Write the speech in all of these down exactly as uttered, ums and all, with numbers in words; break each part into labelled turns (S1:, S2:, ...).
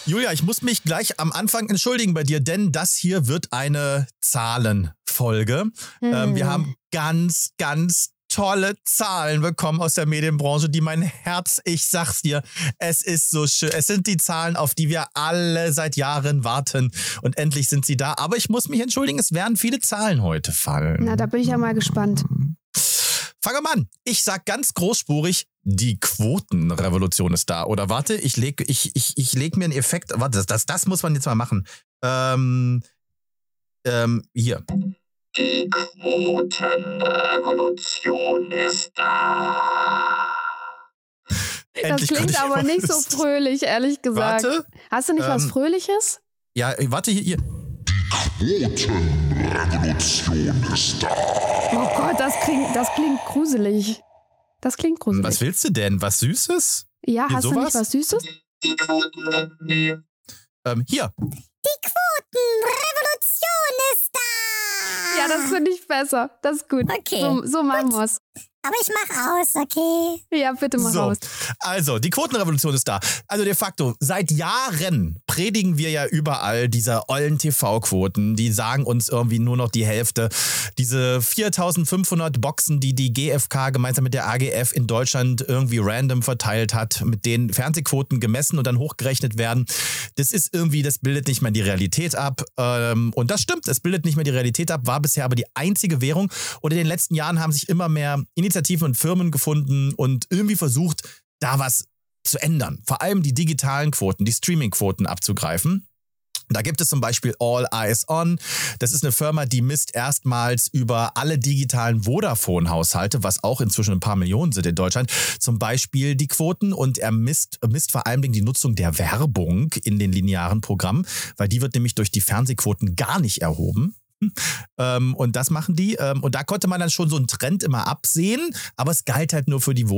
S1: Julia, ich muss mich gleich am Anfang entschuldigen bei dir, denn das hier wird eine Zahlenfolge.
S2: Hm.
S1: Ähm, wir haben ganz, ganz tolle Zahlen bekommen aus der Medienbranche, die mein Herz, ich sag's dir, es ist so schön. Es sind die Zahlen, auf die wir alle seit Jahren warten und endlich sind sie da. Aber ich muss mich entschuldigen, es werden viele Zahlen heute fallen.
S2: Na, da bin ich ja mal gespannt.
S1: Fangen wir mal an. Ich sag ganz großspurig, die Quotenrevolution ist da. Oder warte, ich leg, ich, ich, ich leg mir einen Effekt. Warte, das, das, das muss man jetzt mal machen. Ähm, ähm, hier.
S3: Die Quotenrevolution ist da.
S2: Das
S1: Endlich konnte
S2: klingt
S1: ich
S2: aber
S1: mal-
S2: nicht so fröhlich, ehrlich gesagt.
S1: Warte.
S2: Hast du nicht was
S1: Ähm,
S2: Fröhliches?
S1: Ja, warte, hier. hier.
S3: Quotenrevolution ist da.
S2: Oh Gott, das klingt, das klingt gruselig. Das klingt gruselig.
S1: Was willst du denn? Was Süßes?
S2: ja,
S1: Hier
S2: hast du
S1: sowas?
S2: nicht was Süßes?
S3: Die Quoten, nee.
S1: Ähm, hier.
S4: Quotenrevolution ist da!
S2: Ja, das finde ich besser. Das ist gut.
S4: Okay,
S2: So, so machen wir's.
S4: Aber ich mach aus, okay?
S2: Ja, bitte mach
S1: So,
S2: raus.
S1: also die Quotenrevolution ist da. Also de facto, seit Jahren predigen wir ja überall diese ollen T V-Quoten, die sagen uns irgendwie nur noch die Hälfte. Diese viertausendfünfhundert Boxen, die die G F K gemeinsam mit der A G F in Deutschland irgendwie random verteilt hat, mit denen Fernsehquoten gemessen und dann hochgerechnet werden. Das ist irgendwie, das bildet nicht mehr die Realität ab. Ähm, und das stimmt, es bildet nicht mehr die Realität ab, war bisher aber die einzige Währung. Und in den letzten Jahren haben sich immer mehr Initiativen und Firmen gefunden und irgendwie versucht, da was zu ändern. Vor allem die digitalen Quoten, die Streaming-Quoten abzugreifen. Da gibt es zum Beispiel All Eyes On. Das ist eine Firma, die misst erstmals über alle digitalen Vodafone-Haushalte, was auch inzwischen ein paar Millionen sind in Deutschland, zum Beispiel die Quoten. Und er misst, misst vor allem die Nutzung der Werbung in den linearen Programmen, weil die wird nämlich durch die Fernsehquoten gar nicht erhoben. Ähm, und das machen die. Ähm, und da konnte man dann schon so einen Trend immer absehen, aber es galt halt nur für die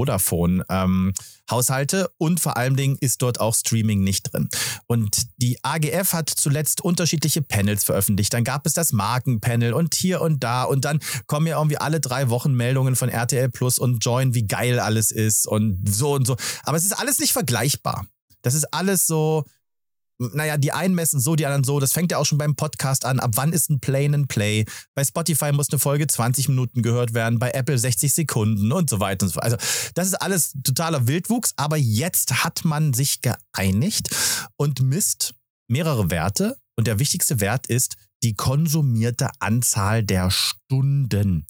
S1: Vodafone-Haushalte ähm, und vor allen Dingen ist dort auch Streaming nicht drin. Und die A G F hat zuletzt unterschiedliche Panels veröffentlicht. Dann gab es das Markenpanel und hier und da und dann kommen ja irgendwie alle drei Wochen Meldungen von R T L Plus und Join, wie geil alles ist und so und so. Aber es ist alles nicht vergleichbar. Das ist alles so... Naja, die einen messen so, die anderen so. Das fängt ja auch schon beim Podcast an. Ab wann ist ein Play ein Play? Bei Spotify muss eine Folge zwanzig Minuten gehört werden, bei Apple sechzig Sekunden und so weiter und so fort. Also das ist alles totaler Wildwuchs, aber jetzt hat man sich geeinigt und misst mehrere Werte. Und der wichtigste Wert ist die konsumierte Anzahl der Stunden.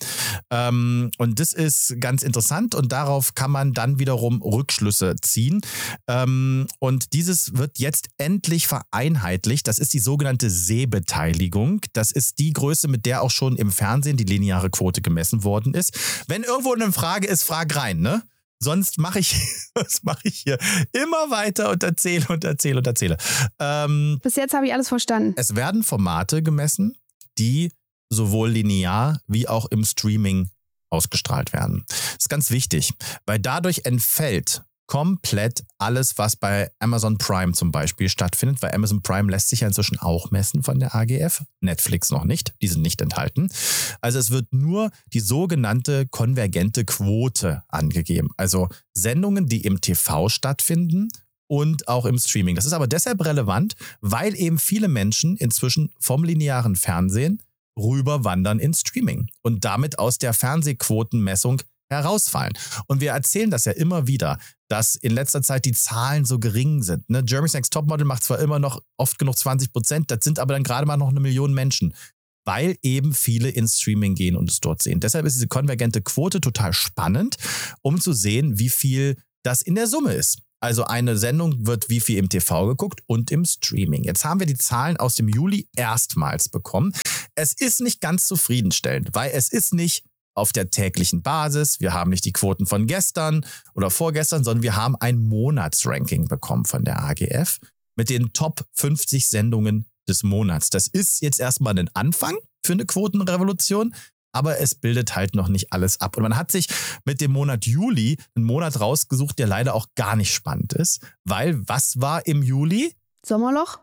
S1: Ähm, und das ist ganz interessant und darauf kann man dann wiederum Rückschlüsse ziehen. Ähm, und dieses wird jetzt endlich vereinheitlicht. Das ist die sogenannte Sehbeteiligung. Das ist die Größe, mit der auch schon im Fernsehen die lineare Quote gemessen worden ist. Wenn irgendwo eine Frage ist, frag rein, ne? Sonst mache ich, was mache ich hier? Immer weiter und erzähle und erzähle und erzähle. Ähm,
S2: Bis jetzt habe ich alles verstanden.
S1: es werden Formate gemessen, die sowohl linear wie auch im Streaming ausgestrahlt werden. Das ist ganz wichtig, weil dadurch entfällt komplett alles, was bei Amazon Prime zum Beispiel stattfindet, weil Amazon Prime lässt sich ja inzwischen auch messen von der A G F, Netflix noch nicht, die sind nicht enthalten. Also es wird nur die sogenannte konvergente Quote angegeben, also Sendungen, die im T V stattfinden und auch im Streaming. Das ist aber deshalb relevant, weil eben viele Menschen inzwischen vom linearen Fernsehen rüberwandern ins Streaming und damit aus der Fernsehquotenmessung herausfallen. Und wir erzählen das ja immer wieder, dass in letzter Zeit die Zahlen so gering sind. Ne? Jeremy's Next Topmodel macht zwar immer noch oft genug zwanzig Prozent, das sind aber dann gerade mal noch eine Million Menschen, weil eben viele ins Streaming gehen und es dort sehen. Deshalb ist diese konvergente Quote total spannend, um zu sehen, wie viel das in der Summe ist. Also eine Sendung wird wie viel im T V geguckt und im Streaming. Jetzt haben wir die Zahlen aus dem Juli erstmals bekommen. Es ist nicht ganz zufriedenstellend, weil es ist nicht auf der täglichen Basis. Wir haben nicht die Quoten von gestern oder vorgestern, sondern wir haben ein Monatsranking bekommen von der A G F mit den Top fünfzig Sendungen des Monats. Das ist jetzt erstmal ein Anfang für eine Quotenrevolution, aber es bildet halt noch nicht alles ab. Und man hat sich mit dem Monat Juli einen Monat rausgesucht, der leider auch gar nicht spannend ist, weil was war im Juli?
S2: Sommerloch?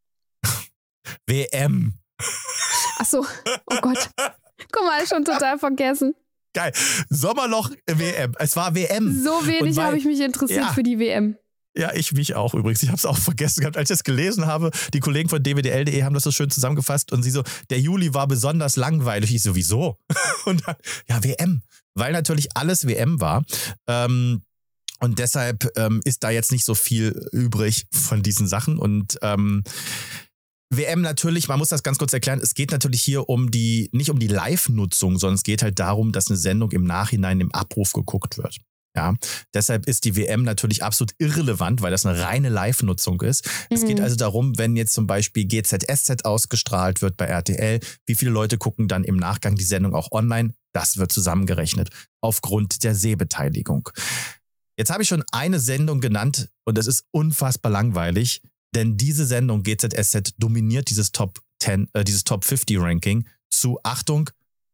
S1: W M.
S2: Ach so, oh Gott. Guck mal, schon total vergessen.
S1: Geil. Sommerloch W M. Es war W M.
S2: So wenig
S1: weil-
S2: habe ich mich interessiert
S1: ja.
S2: für die W M.
S1: Ja, ich mich auch übrigens. Ich habe es auch vergessen gehabt, als ich das gelesen habe. Die Kollegen von d w d l punkt d e haben das so schön zusammengefasst und sie so, der Juli war besonders langweilig. Ich so, wieso? Und dann, ja, W M. Weil natürlich alles W M war. Ähm, und deshalb ähm, ist da jetzt nicht so viel übrig von diesen Sachen. Und ähm, W M natürlich, man muss das ganz kurz erklären, es geht natürlich hier um die, nicht um die Live-Nutzung, sondern es geht halt darum, dass eine Sendung im Nachhinein im Abruf geguckt wird. Ja, deshalb ist die W M natürlich absolut irrelevant, weil das eine reine Live-Nutzung ist. Mhm. Es geht also darum, wenn jetzt zum Beispiel G Z S Z ausgestrahlt wird bei R T L, wie viele Leute gucken dann im Nachgang die Sendung auch online? Das wird zusammengerechnet aufgrund der Sehbeteiligung. Jetzt habe ich schon eine Sendung genannt und das ist unfassbar langweilig, denn diese Sendung G Z S Z dominiert dieses Top zehn, äh, dieses Top fünfzig Ranking zu, Achtung,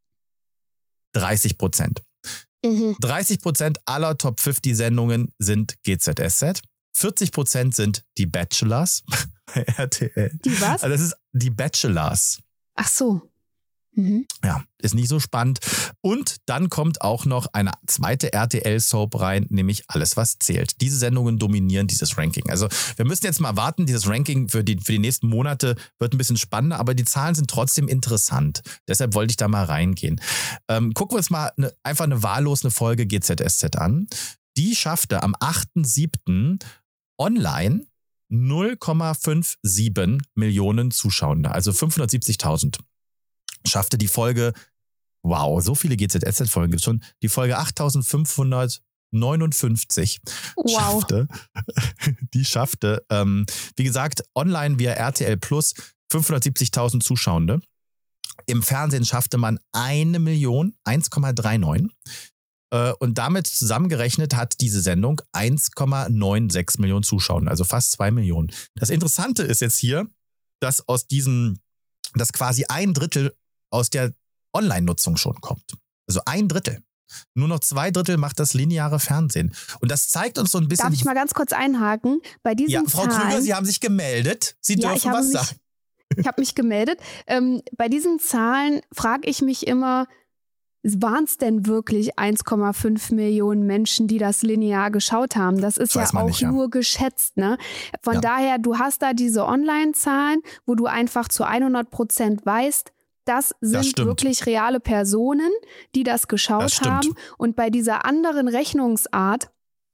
S1: dreißig Prozent. Mhm. dreißig Prozent aller Top fünfzig Sendungen sind G Z S Z. vierzig Prozent sind die Bachelors bei R T L.
S2: Die was?
S1: Also das ist die Bachelors.
S2: Ach so. Mhm.
S1: Ja, ist nicht so spannend. Und dann kommt auch noch eine zweite R T L-Soap rein, nämlich Alles, was zählt. Diese Sendungen dominieren dieses Ranking. Also wir müssen jetzt mal warten, dieses Ranking für die, für die nächsten Monate wird ein bisschen spannender, aber die Zahlen sind trotzdem interessant. Deshalb wollte ich da mal reingehen. Ähm, gucken wir uns mal eine, einfach eine wahllos eine Folge G Z S Z an. Die schaffte am achten siebten online null Komma siebenundfünfzig Millionen Zuschauer, also fünfhundertsiebzigtausend. Schaffte die Folge, wow, so viele G Z S Z-Folgen gibt es schon, die Folge achttausendfünfhundertneunundfünfzig
S2: wow.
S1: schaffte, die schaffte, ähm, wie gesagt, online via R T L Plus fünfhundertsiebzigtausend Zuschauende. Im Fernsehen schaffte man eine Million, eins Komma neununddreißig. Äh, und damit zusammengerechnet hat diese Sendung eins Komma sechsundneunzig Millionen Zuschauer, also fast zwei Millionen. Das Interessante ist jetzt hier, dass aus diesen, dass quasi ein Drittel aus der Online-Nutzung schon kommt. Also ein Drittel. Nur noch zwei Drittel macht das lineare Fernsehen. Und das zeigt uns so ein bisschen...
S2: Darf ich mal ganz kurz einhaken? Bei diesen
S1: ja, Frau
S2: Zahlen,
S1: Krüger, Sie haben sich gemeldet. Sie
S2: ja,
S1: dürfen was
S2: mich,
S1: sagen.
S2: Ich habe mich gemeldet. Ähm, bei diesen Zahlen frage ich mich immer, waren es denn wirklich eins Komma fünf Millionen Menschen, die das linear geschaut haben? Das ist ja auch nicht, ja. nur geschätzt, ne? Von ja. daher, du hast da diese Online-Zahlen, wo du einfach zu hundert Prozent weißt, das sind
S1: das
S2: wirklich reale Personen, die das geschaut
S1: das
S2: haben. Und bei dieser anderen Rechnungsart,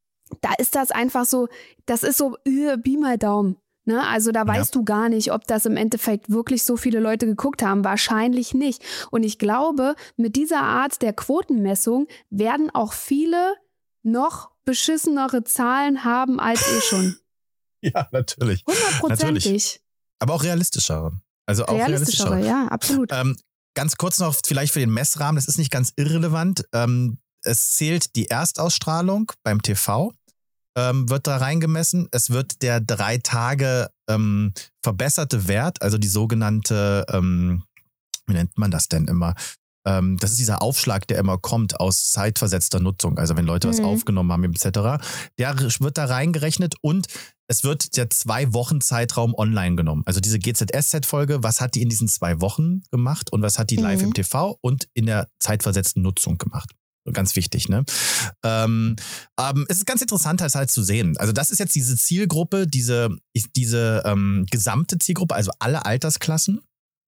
S2: da ist das einfach so, das ist so, äh, Pi mal Daumen. Ne? Also da weißt ja. du gar nicht, ob das im Endeffekt wirklich so viele Leute geguckt haben. Wahrscheinlich nicht. Und ich glaube, mit dieser Art der Quotenmessung werden auch viele noch beschissenere Zahlen haben als eh schon.
S1: Ja, natürlich.
S2: Hundertprozentig.
S1: Aber auch realistischere. Also auch realistischere.
S2: realistischere. Ja, absolut.
S1: Ähm, ganz kurz noch vielleicht für den Messrahmen, das ist nicht ganz irrelevant. Ähm, es zählt die Erstausstrahlung beim T V. Ähm, wird da reingemessen. Es wird der drei Tage ähm, verbesserte Wert, also die sogenannte, ähm, wie nennt man das denn immer? Ähm, das ist dieser Aufschlag, der immer kommt aus zeitversetzter Nutzung. Also wenn Leute mhm. was aufgenommen haben et cetera. Der wird da reingerechnet und es wird der zwei Wochen Zeitraum online genommen. Also diese G Z S Z-Folge, was hat die in diesen zwei Wochen gemacht und was hat die live mhm. im T V und in der zeitversetzten Nutzung gemacht? Ganz wichtig, ne? Ähm, ähm, es ist ganz interessant, das halt zu sehen. Also das ist jetzt diese Zielgruppe, diese, diese ähm, gesamte Zielgruppe, also alle Altersklassen.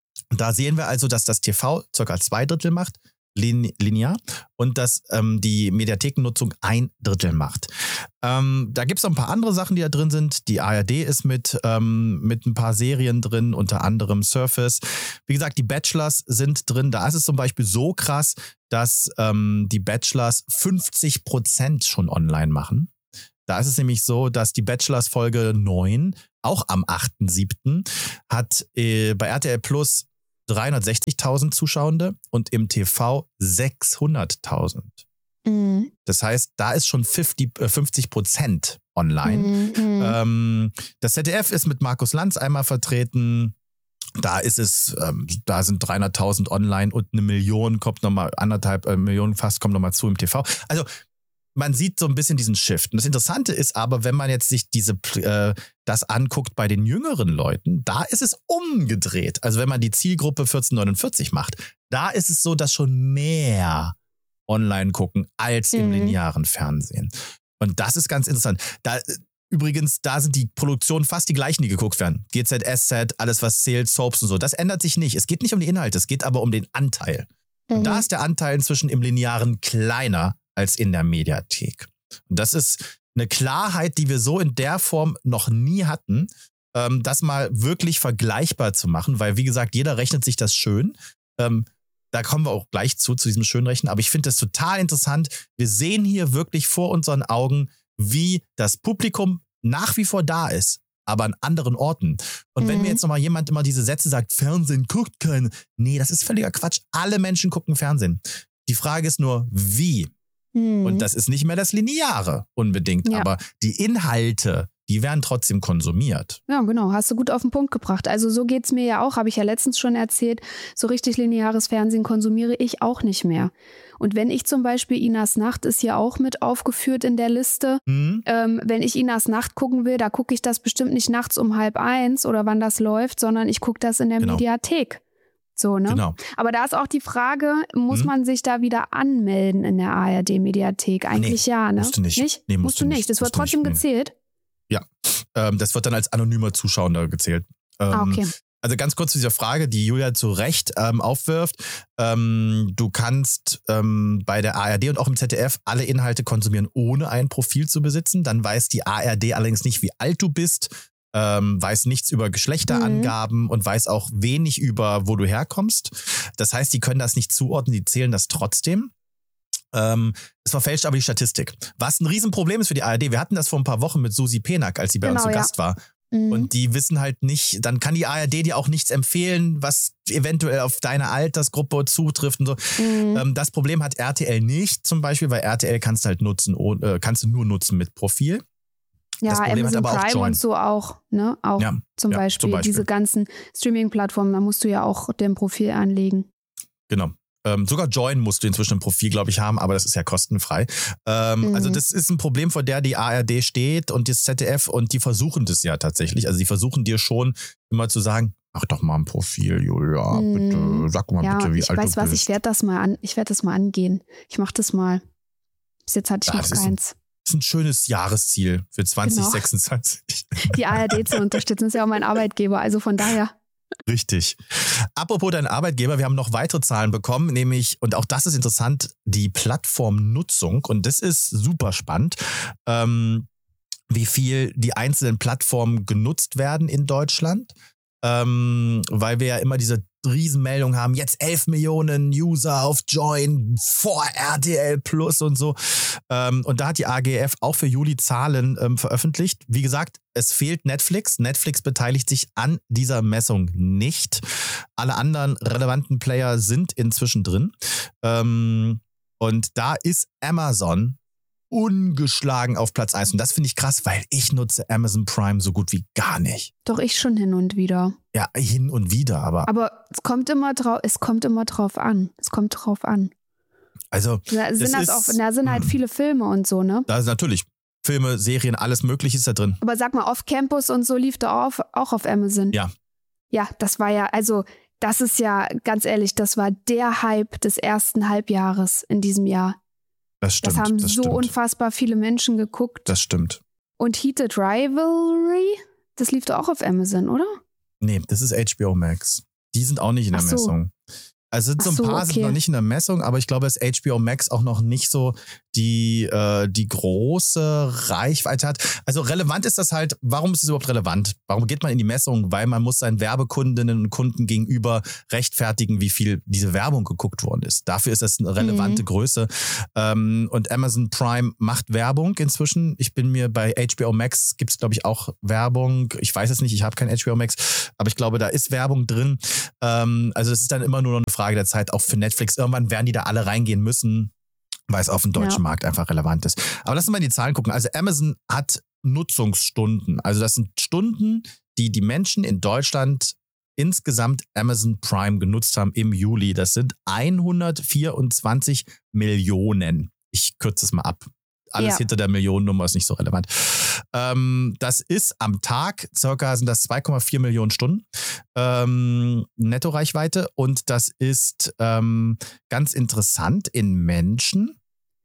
S1: Da sehen wir also, dass das T V circa zwei Drittel macht, lin- linear, und dass ähm, die Mediathekennutzung ein Drittel macht. Ähm, da gibt es noch ein paar andere Sachen, die da drin sind. Die A R D ist mit, ähm, mit ein paar Serien drin, unter anderem Surface. Wie gesagt, die Bachelors sind drin. Da ist es zum Beispiel so krass, dass ähm, die Bachelors fünfzig Prozent schon online machen. Da ist es nämlich so, dass die Bachelors Folge neun, auch am achten siebten, hat äh, bei R T L Plus dreihundertsechzigtausend Zuschauende und im T V sechshunderttausend. Mhm. Das heißt, da ist schon fünfzig Prozent online. Mhm. Ähm, das Z D F ist mit Markus Lanz einmal vertreten. Da ist es, ähm, da sind dreihunderttausend online und eine Million kommt nochmal, anderthalb äh, Millionen fast kommt nochmal zu im T V. Also man sieht so ein bisschen diesen Shift. Und das Interessante ist aber, wenn man jetzt sich diese äh, das anguckt bei den jüngeren Leuten, da ist es umgedreht. Also wenn man die Zielgruppe vierzehn neunundvierzig macht, da ist es so, dass schon mehr online gucken als im mhm. linearen Fernsehen. Und das ist ganz interessant. Da Übrigens, da sind die Produktionen fast die gleichen, die geguckt werden. G Z S Z, alles was zählt, Soaps und so. Das ändert sich nicht. Es geht nicht um die Inhalte, es geht aber um den Anteil. Mhm. Und da ist der Anteil inzwischen im Linearen kleiner als in der Mediathek. Und das ist eine Klarheit, die wir so in der Form noch nie hatten, ähm, das mal wirklich vergleichbar zu machen, weil wie gesagt, jeder rechnet sich das schön. Ähm, da kommen wir auch gleich zu, zu diesem Schönrechnen. Aber ich finde das total interessant. Wir sehen hier wirklich vor unseren Augen, wie das Publikum nach wie vor da ist, aber an anderen Orten. Und mhm. wenn mir jetzt nochmal jemand immer diese Sätze sagt, Fernsehen guckt keiner. Nee, das ist völliger Quatsch. Alle Menschen gucken Fernsehen. Die Frage ist nur, wie? Mhm. Und das ist nicht mehr das Lineare unbedingt, ja. aber die Inhalte, die werden trotzdem konsumiert.
S2: Ja, genau. Hast du gut auf den Punkt gebracht. Also so geht es mir ja auch, habe ich ja letztens schon erzählt. So richtig lineares Fernsehen konsumiere ich auch nicht mehr. Und wenn ich zum Beispiel Inas Nacht ist ja auch mit aufgeführt in der Liste. Mhm. Ähm, wenn ich Inas Nacht gucken will, da gucke ich das bestimmt nicht nachts um halb eins oder wann das läuft, sondern ich gucke das in der genau. Mediathek. So, ne?
S1: Genau.
S2: Aber da ist auch die Frage, muss mhm. man sich da wieder anmelden in der A R D-Mediathek? Eigentlich
S1: nee,
S2: ja, ne?
S1: Musst du nicht.
S2: nicht?
S1: Nee,
S2: musst,
S1: musst
S2: du
S1: nicht.
S2: nicht. Das wird
S1: musst
S2: trotzdem
S1: nicht.
S2: gezählt?
S1: Ja, ähm, das wird dann als anonymer Zuschauer gezählt. Ähm,
S2: ah, okay.
S1: Also ganz kurz zu dieser Frage, die Julia zu Recht ähm, aufwirft. Ähm, du kannst ähm, bei der A R D und auch im Z D F alle Inhalte konsumieren, ohne ein Profil zu besitzen. Dann weiß die A R D allerdings nicht, wie alt du bist, ähm, weiß nichts über Geschlechterangaben mhm. und weiß auch wenig über, wo du herkommst. Das heißt, die können das nicht zuordnen, die zählen das trotzdem. Ähm, es verfälscht aber die Statistik. Was ein Riesenproblem ist für die A R D. Wir hatten das vor ein paar Wochen mit Susi Penack, als sie bei
S2: genau,
S1: uns zu
S2: ja.
S1: Gast war.
S2: Mhm.
S1: Und die wissen halt nicht, dann kann die A R D dir auch nichts empfehlen, was eventuell auf deine Altersgruppe zutrifft und so. Mhm. Ähm, das Problem hat R T L nicht zum Beispiel, weil R T L kannst du halt nutzen, äh, kannst du nur nutzen mit Profil.
S2: Ja,
S1: das Problem
S2: Amazon
S1: hat aber auch
S2: Prime
S1: Join.
S2: und so auch, ne? Auch
S1: ja,
S2: zum,
S1: ja,
S2: Beispiel.
S1: zum Beispiel
S2: Diese ganzen Streaming-Plattformen, da musst du ja auch dein Profil anlegen.
S1: Genau. Ähm, sogar Join musst du inzwischen ein Profil, glaube ich, haben, aber das ist ja kostenfrei. Ähm, mhm. Also das ist ein Problem, vor der die A R D steht und das Z D F und die versuchen das ja tatsächlich. Also die versuchen dir schon immer zu sagen, mach doch mal ein Profil, Julia, mhm. bitte, sag mal
S2: ja,
S1: bitte, wie
S2: ich
S1: alt
S2: weiß
S1: du
S2: was,
S1: bist.
S2: Ich werde das mal an, ich werde das mal angehen. Ich mache das mal. Bis jetzt hatte ich
S1: ja,
S2: noch
S1: das
S2: keins.
S1: Ist ein, das ist ein schönes Jahresziel für zwanzig sechsundzwanzig.
S2: Genau. Die A R D zu unterstützen, ist ja auch mein Arbeitgeber, also von daher.
S1: Richtig. Apropos dein Arbeitgeber, wir haben noch weitere Zahlen bekommen, nämlich, und auch das ist interessant, die Plattformnutzung. Und das ist super spannend, ähm, wie viel die einzelnen Plattformen genutzt werden in Deutschland. Ähm, weil wir ja immer diese Riesenmeldung haben, jetzt elf Millionen User auf Join vor R T L Plus und so. Ähm, und da hat die A G F auch für Juli Zahlen ähm, veröffentlicht. Wie gesagt, es fehlt Netflix. Netflix beteiligt sich an dieser Messung nicht. Alle anderen relevanten Player sind inzwischen drin. Ähm, und da ist Amazon ungeschlagen auf Platz eins. Und das finde ich krass, weil ich nutze Amazon Prime so gut wie gar nicht.
S2: Doch, ich schon hin und wieder.
S1: Ja, hin und wieder, aber...
S2: Aber es kommt immer drauf, es kommt immer drauf an. Es kommt drauf an.
S1: Also,
S2: da sind, das
S1: ist,
S2: auch, da sind halt viele Filme und so, ne?
S1: Da ist natürlich Filme, Serien, alles Mögliche ist da drin.
S2: Aber sag mal, Off Campus und so lief da auf, auch auf Amazon.
S1: Ja.
S2: Ja, das war ja, also das ist ja, ganz ehrlich, das war der Hype des ersten Halbjahres in diesem Jahr.
S1: Das stimmt.
S2: Das haben
S1: das
S2: so
S1: stimmt.
S2: unfassbar viele Menschen geguckt.
S1: Das stimmt.
S2: Und Heated Rivalry, das lief doch auch auf Amazon, oder?
S1: Nee, das ist H B O Max. Die sind auch nicht in der
S2: Ach so.
S1: Messung. Also sind so ein
S2: so,
S1: paar
S2: okay.
S1: sind noch nicht in der Messung, aber ich glaube, dass H B O Max auch noch nicht so die, äh, die große Reichweite hat. Also relevant ist das halt, warum ist es überhaupt relevant? Warum geht man in die Messung? Weil man muss seinen Werbekundinnen und Kunden gegenüber rechtfertigen, wie viel diese Werbung geguckt worden ist. Dafür ist das eine relevante mhm. Größe. Ähm, und Amazon Prime macht Werbung inzwischen. Ich bin mir bei H B O Max, gibt es glaube ich auch Werbung. Ich weiß es nicht, ich habe kein H B O Max, aber ich glaube, da ist Werbung drin. Ähm, also es ist dann immer nur noch eine Frage der Zeit, auch für Netflix. Irgendwann werden die da alle reingehen müssen, weil es auf dem deutschen ja. Markt einfach relevant ist. Aber lass uns mal in die Zahlen gucken. Also Amazon hat Nutzungsstunden. Also das sind Stunden, die die Menschen in Deutschland insgesamt Amazon Prime genutzt haben im Juli. Das sind hundertvierundzwanzig Millionen. Ich kürze es mal ab. Alles ja. hinter der Millionennummer ist nicht so relevant. Ähm, das ist am Tag circa sind das zwei Komma vier Millionen Stunden ähm, Nettoreichweite und das ist ähm, ganz interessant in Menschen.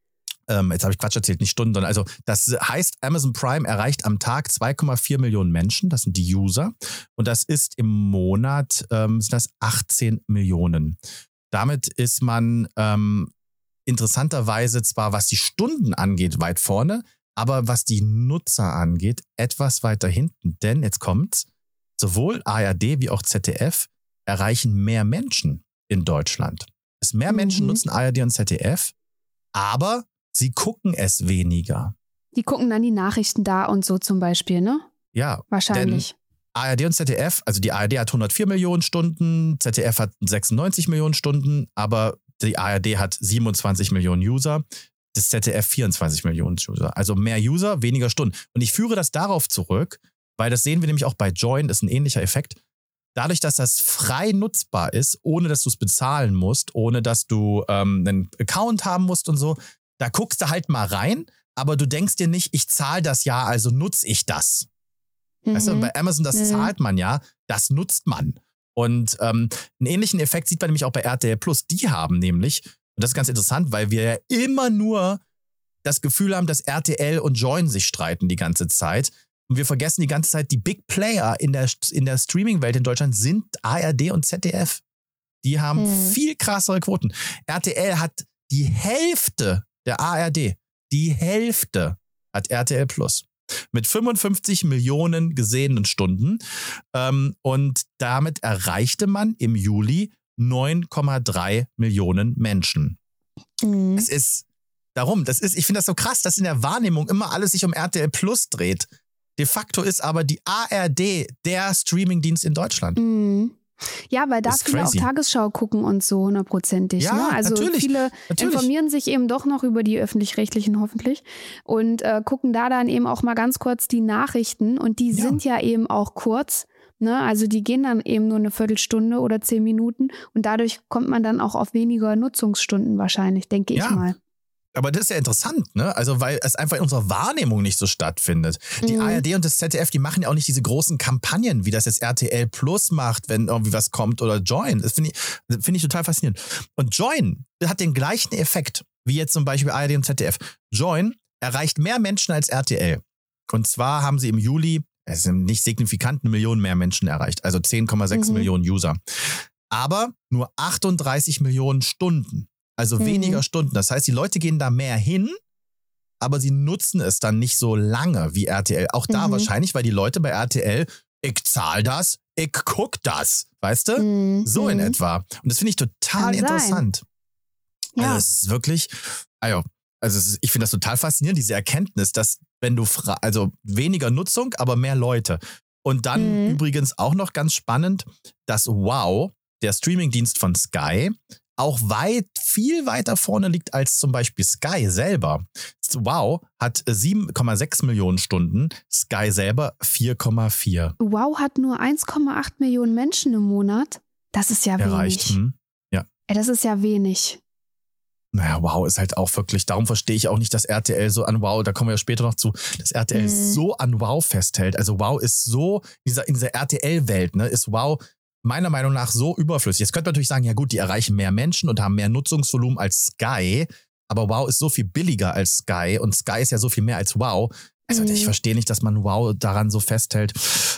S1: Ähm, jetzt habe ich Quatsch erzählt, nicht Stunden, sondern also das heißt, Amazon Prime erreicht am Tag zwei Komma vier Millionen Menschen, das sind die User. Und das ist im Monat, ähm, sind das achtzehn Millionen. Damit ist man ähm, interessanterweise zwar, was die Stunden angeht, weit vorne, aber was die Nutzer angeht, etwas weiter hinten. Denn jetzt kommt's, sowohl A R D wie auch Z D F erreichen mehr Menschen in Deutschland. Es mehr Menschen
S2: Mhm.
S1: nutzen A R D und Z D F, aber sie gucken es weniger.
S2: Die gucken dann die Nachrichten da und so zum Beispiel, ne?
S1: Ja,
S2: Wahrscheinlich.
S1: denn A R D und Z D F, also die A R D hat hundertvier Millionen Stunden, Z D F hat sechsundneunzig Millionen Stunden, aber die A R D hat siebenundzwanzig Millionen User, das Z D F vierundzwanzig Millionen User. Also mehr User, weniger Stunden. Und ich führe das darauf zurück, weil das sehen wir nämlich auch bei Join, ist ein ähnlicher Effekt. Dadurch, dass das frei nutzbar ist, ohne dass du es bezahlen musst, ohne dass du ähm, einen Account haben musst und so, da guckst du halt mal rein, aber du denkst dir nicht, ich zahle das ja, also nutze ich das.
S2: Mhm.
S1: Weißt du, bei Amazon, das
S2: Mhm.
S1: zahlt man ja, das nutzt man. Und ähm, einen ähnlichen Effekt sieht man nämlich auch bei R T L Plus. Die haben nämlich, und das ist ganz interessant, weil wir ja immer nur das Gefühl haben, dass R T L und Join sich streiten die ganze Zeit. Und wir vergessen die ganze Zeit, die Big Player in der, in der Streaming-Welt in Deutschland sind A R D und Z D F. Die haben
S2: Mhm.
S1: viel krassere Quoten. R T L hat die Hälfte der A R D. Die Hälfte hat R T L Plus. Mit fünfundfünfzig Millionen gesehenen Stunden. Ähm, und damit erreichte man im Juli neun Komma drei Millionen Menschen.
S2: Mhm.
S1: Es ist darum, das ist, ich finde das so krass, dass in der Wahrnehmung immer alles sich um R T L Plus dreht. De facto ist aber die A R D der Streamingdienst in Deutschland.
S2: Mhm. Ja, weil da
S1: Ist
S2: viele
S1: crazy.
S2: auch Tagesschau gucken und so hundertprozentig.
S1: Ja,
S2: ne? Also
S1: natürlich,
S2: viele
S1: natürlich.
S2: informieren sich eben doch noch über die Öffentlich-Rechtlichen hoffentlich und äh, gucken da dann eben auch mal ganz kurz die Nachrichten und die
S1: Ja.
S2: sind ja eben auch kurz. Ne? Also die gehen dann eben nur eine Viertelstunde oder zehn Minuten und dadurch kommt man dann auch auf weniger Nutzungsstunden wahrscheinlich, denke
S1: Ja.
S2: ich mal.
S1: Aber das ist ja interessant, ne? Also, weil es einfach in unserer Wahrnehmung nicht so stattfindet. Die
S2: Mhm.
S1: A R D und das Z D F, die machen ja auch nicht diese großen Kampagnen, wie das jetzt R T L Plus macht, wenn irgendwie was kommt oder Join. Das finde ich, finde ich total faszinierend. Und Join hat den gleichen Effekt wie jetzt zum Beispiel A R D und Z D F. Join erreicht mehr Menschen als R T L. Und zwar haben sie im Juli, es sind nicht signifikant, eine Million mehr Menschen erreicht. Also zehn Komma sechs
S2: Mhm.
S1: Millionen User. Aber nur achtunddreißig Millionen Stunden. Also
S2: Mhm.
S1: weniger Stunden. Das heißt, die Leute gehen da mehr hin, aber sie nutzen es dann nicht so lange wie R T L. Auch da
S2: Mhm.
S1: wahrscheinlich, weil die Leute bei R T L, ich zahl das, ich guck das. Weißt du?
S2: Mhm.
S1: So in
S2: Mhm.
S1: etwa. Und das finde ich total
S2: Kann sein.
S1: interessant.
S2: Ja.
S1: Also es ist wirklich, also, also es ist, ich finde das total faszinierend, diese Erkenntnis, dass wenn du, fra- also weniger Nutzung, aber mehr Leute. Und dann
S2: Mhm.
S1: übrigens auch noch ganz spannend, dass Wow, der Streamingdienst von Sky, auch weit, viel weiter vorne liegt als zum Beispiel Sky selber. Wow hat sieben Komma sechs Millionen Stunden, Sky selber vier Komma vier
S2: Wow hat nur eins Komma acht Millionen Menschen im Monat. Das ist ja
S1: erreicht.
S2: wenig.
S1: Hm.
S2: Ey, das ist ja wenig.
S1: Naja, Wow ist halt auch wirklich, darum verstehe ich auch nicht, dass R T L so an Wow, da kommen wir ja später noch zu, dass R T L
S2: Mhm.
S1: so an Wow festhält. Also Wow ist so, in dieser, in dieser R T L-Welt, ne, ist Wow meiner Meinung nach so überflüssig. Jetzt könnte man natürlich sagen, ja gut, die erreichen mehr Menschen und haben mehr Nutzungsvolumen als Sky, aber Wow ist so viel billiger als Sky und Sky ist ja so viel mehr als Wow. Also
S2: Mhm.
S1: ich verstehe nicht, dass man Wow daran so festhält.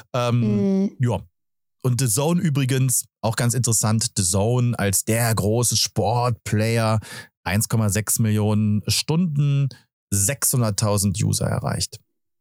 S1: Ähm,
S2: Mhm.
S1: Ja. Und The Zone übrigens, auch ganz interessant, The Zone als der große Sportplayer, eins Komma sechs Millionen Stunden, sechshunderttausend User erreicht.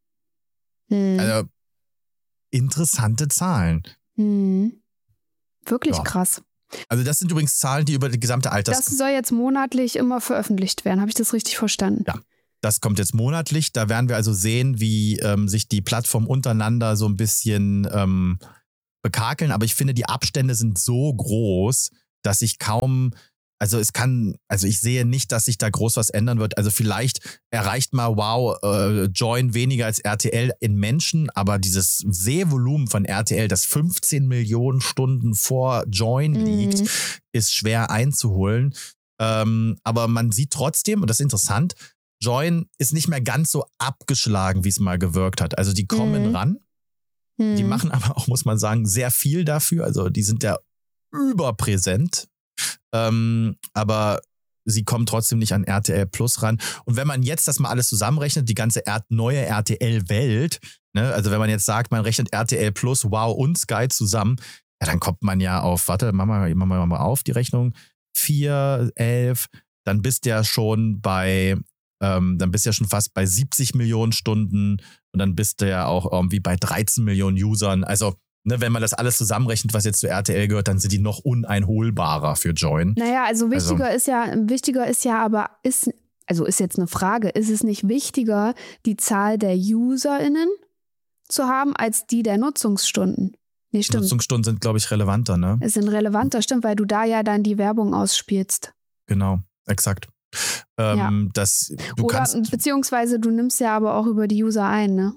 S2: Mhm.
S1: Also interessante Zahlen.
S2: Mhm. Wirklich
S1: Ja.
S2: krass.
S1: Also das sind übrigens Zahlen, die über die gesamte Alters...
S2: Das soll jetzt monatlich immer veröffentlicht werden. Habe ich das richtig verstanden?
S1: Ja. Das kommt jetzt monatlich. Da werden wir also sehen, wie ähm, sich die Plattformen untereinander so ein bisschen ähm, bekakeln. Aber ich finde, die Abstände sind so groß, dass ich kaum, also es kann, also ich sehe nicht, dass sich da groß was ändern wird. Also vielleicht erreicht mal Wow äh, Join weniger als R T L in Menschen, aber dieses Sehvolumen von R T L, das fünfzehn Millionen Stunden vor Join liegt,
S2: Mhm.
S1: ist schwer einzuholen. Ähm, aber man sieht trotzdem, und das ist interessant, Join ist nicht mehr ganz so abgeschlagen, wie es mal gewirkt hat. Also die kommen
S2: Mhm.
S1: ran, die
S2: Mhm.
S1: machen aber auch, muss man sagen, sehr viel dafür. Also die sind ja überpräsent. Ähm, aber sie kommen trotzdem nicht an R T L Plus ran. Und wenn man jetzt das mal alles zusammenrechnet, die ganze R- neue R T L-Welt, ne, also wenn man jetzt sagt, man rechnet R T L Plus, Wow und Sky zusammen, ja, dann kommt man ja auf, warte, machen wir, machen wir mal auf die Rechnung, vier, elf, dann bist du ja schon bei, ähm, dann bist du ja schon fast bei siebzig Millionen Stunden und dann bist du ja auch irgendwie bei dreizehn Millionen Usern. Also, ne, wenn man das alles zusammenrechnet, was jetzt zu R T L gehört, dann sind die noch uneinholbarer für Join.
S2: Naja, also wichtiger also, ist ja, wichtiger ist ja aber, ist, also ist jetzt eine Frage, ist es nicht wichtiger, die Zahl der UserInnen zu haben, als die der Nutzungsstunden? Nee, stimmt.
S1: Nutzungsstunden sind, glaube ich, relevanter, ne?
S2: Es sind relevanter, stimmt, weil du da ja dann die Werbung ausspielst.
S1: Genau, exakt. Ähm,
S2: ja.
S1: das, du
S2: Oder
S1: kannst,
S2: beziehungsweise du nimmst ja aber auch über die User ein, ne?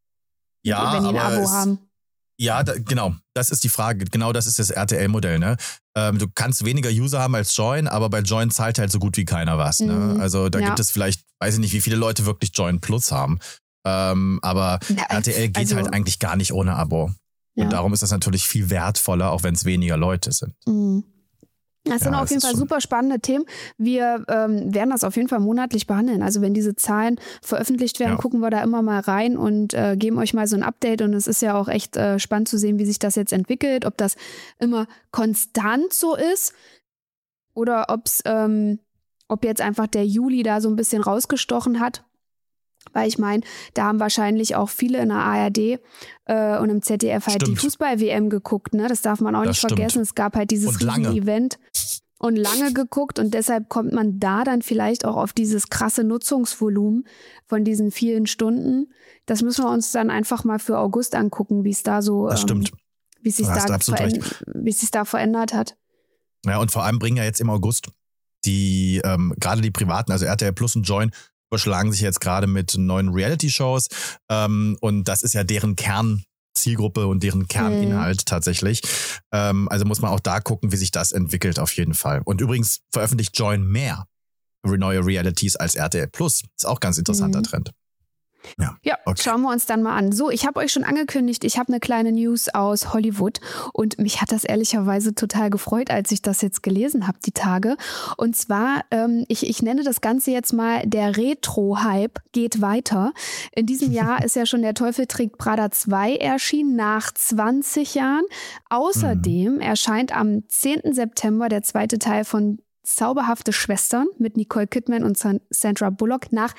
S1: Ja,
S2: wenn die ein
S1: aber
S2: Abo
S1: es,
S2: haben.
S1: Ja, da, genau. Das ist die Frage. Genau das ist das R T L-Modell, ne? Ähm, du kannst weniger User haben als Join, aber bei Join zahlt halt so gut wie keiner was, ne?
S2: Mhm.
S1: Also da
S2: Ja.
S1: gibt es vielleicht, weiß ich nicht, wie viele Leute wirklich Join Plus haben. Ähm, aber
S2: Ja,
S1: R T L geht
S2: also-
S1: halt eigentlich gar nicht ohne Abo.
S2: Ja.
S1: Und darum ist das natürlich viel wertvoller, auch wenn es weniger Leute sind.
S2: Mhm. Das sind
S1: Ja,
S2: auf
S1: das
S2: jeden
S1: ist
S2: Fall
S1: schon-
S2: super spannende Themen. Wir ähm, werden das auf jeden Fall monatlich behandeln. Also wenn diese Zahlen veröffentlicht werden,
S1: Ja.
S2: gucken wir da immer mal rein und äh, geben euch mal so ein Update. Und es ist ja auch echt äh, spannend zu sehen, wie sich das jetzt entwickelt, ob das immer konstant so ist oder ob's, ähm, ob jetzt einfach der Juli da so ein bisschen rausgestochen hat. Weil ich meine, da haben wahrscheinlich auch viele in der A R D äh, und im Z D F halt die
S1: Stimmt.
S2: Fußball-W M geguckt. Ne? Das darf man auch
S1: Das
S2: nicht
S1: stimmt.
S2: vergessen. Es gab halt dieses
S1: Und lange.
S2: riesen Event und lange geguckt und deshalb kommt man da dann vielleicht auch auf dieses krasse Nutzungsvolumen von diesen vielen Stunden. Das müssen wir uns dann einfach mal für August angucken, wie es da so,
S1: Das
S2: ähm,
S1: stimmt.
S2: wie es sich
S1: Da hast du
S2: da,
S1: absolut
S2: veränd- wie es sich da verändert hat.
S1: Ja, und vor allem bringen ja jetzt im August die, ähm, gerade die privaten, also R T L Plus und Join, überschlagen sich jetzt gerade mit neuen Reality-Shows. Ähm, und das ist ja deren Kernzielgruppe und deren Kerninhalt tatsächlich. Ähm, also muss man auch da gucken, wie sich das entwickelt auf jeden Fall. Und übrigens veröffentlicht Join mehr neue Realities als R T L Plus. Ist auch ganz interessanter
S2: Mhm.
S1: Trend. Ja,
S2: Ja,
S1: okay.
S2: schauen wir uns dann mal an. So, ich habe euch schon angekündigt, ich habe eine kleine News aus Hollywood und mich hat das ehrlicherweise total gefreut, als ich das jetzt gelesen habe, die Tage. Und zwar, ähm, ich, ich nenne das Ganze jetzt mal, der Retro-Hype geht weiter. In diesem Jahr ist ja schon Der Teufel trägt Prada zwei erschienen, nach zwanzig Jahren. Außerdem erscheint am zehnten September der zweite Teil von Zauberhafte Schwestern mit Nicole Kidman und San- Sandra Bullock nach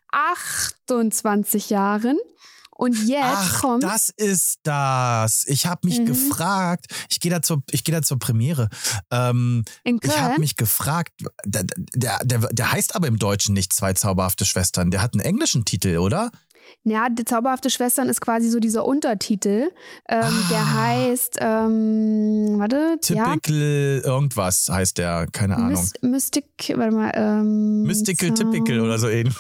S2: achtundzwanzig Jahren. Und jetzt
S1: Ach,
S2: kommt.
S1: das ist das. Ich habe mich
S2: Mhm.
S1: gefragt, ich gehe da, zur- ich geh da zur Premiere. Ähm,
S2: In
S1: ich habe
S2: Köln?
S1: mich gefragt, der, der, der, der heißt aber im Deutschen nicht Zwei zauberhafte Schwestern. Der hat einen englischen Titel, oder?
S2: Ja, die Zauberhafte Schwestern ist quasi so dieser Untertitel. Ähm,
S1: Ah.
S2: Der heißt, ähm, warte, ja.
S1: Typical irgendwas heißt der, keine Ahnung.
S2: Mys- Mystic, warte mal. Ähm,
S1: Mystical
S2: Zau-
S1: Typical oder so ähnlich.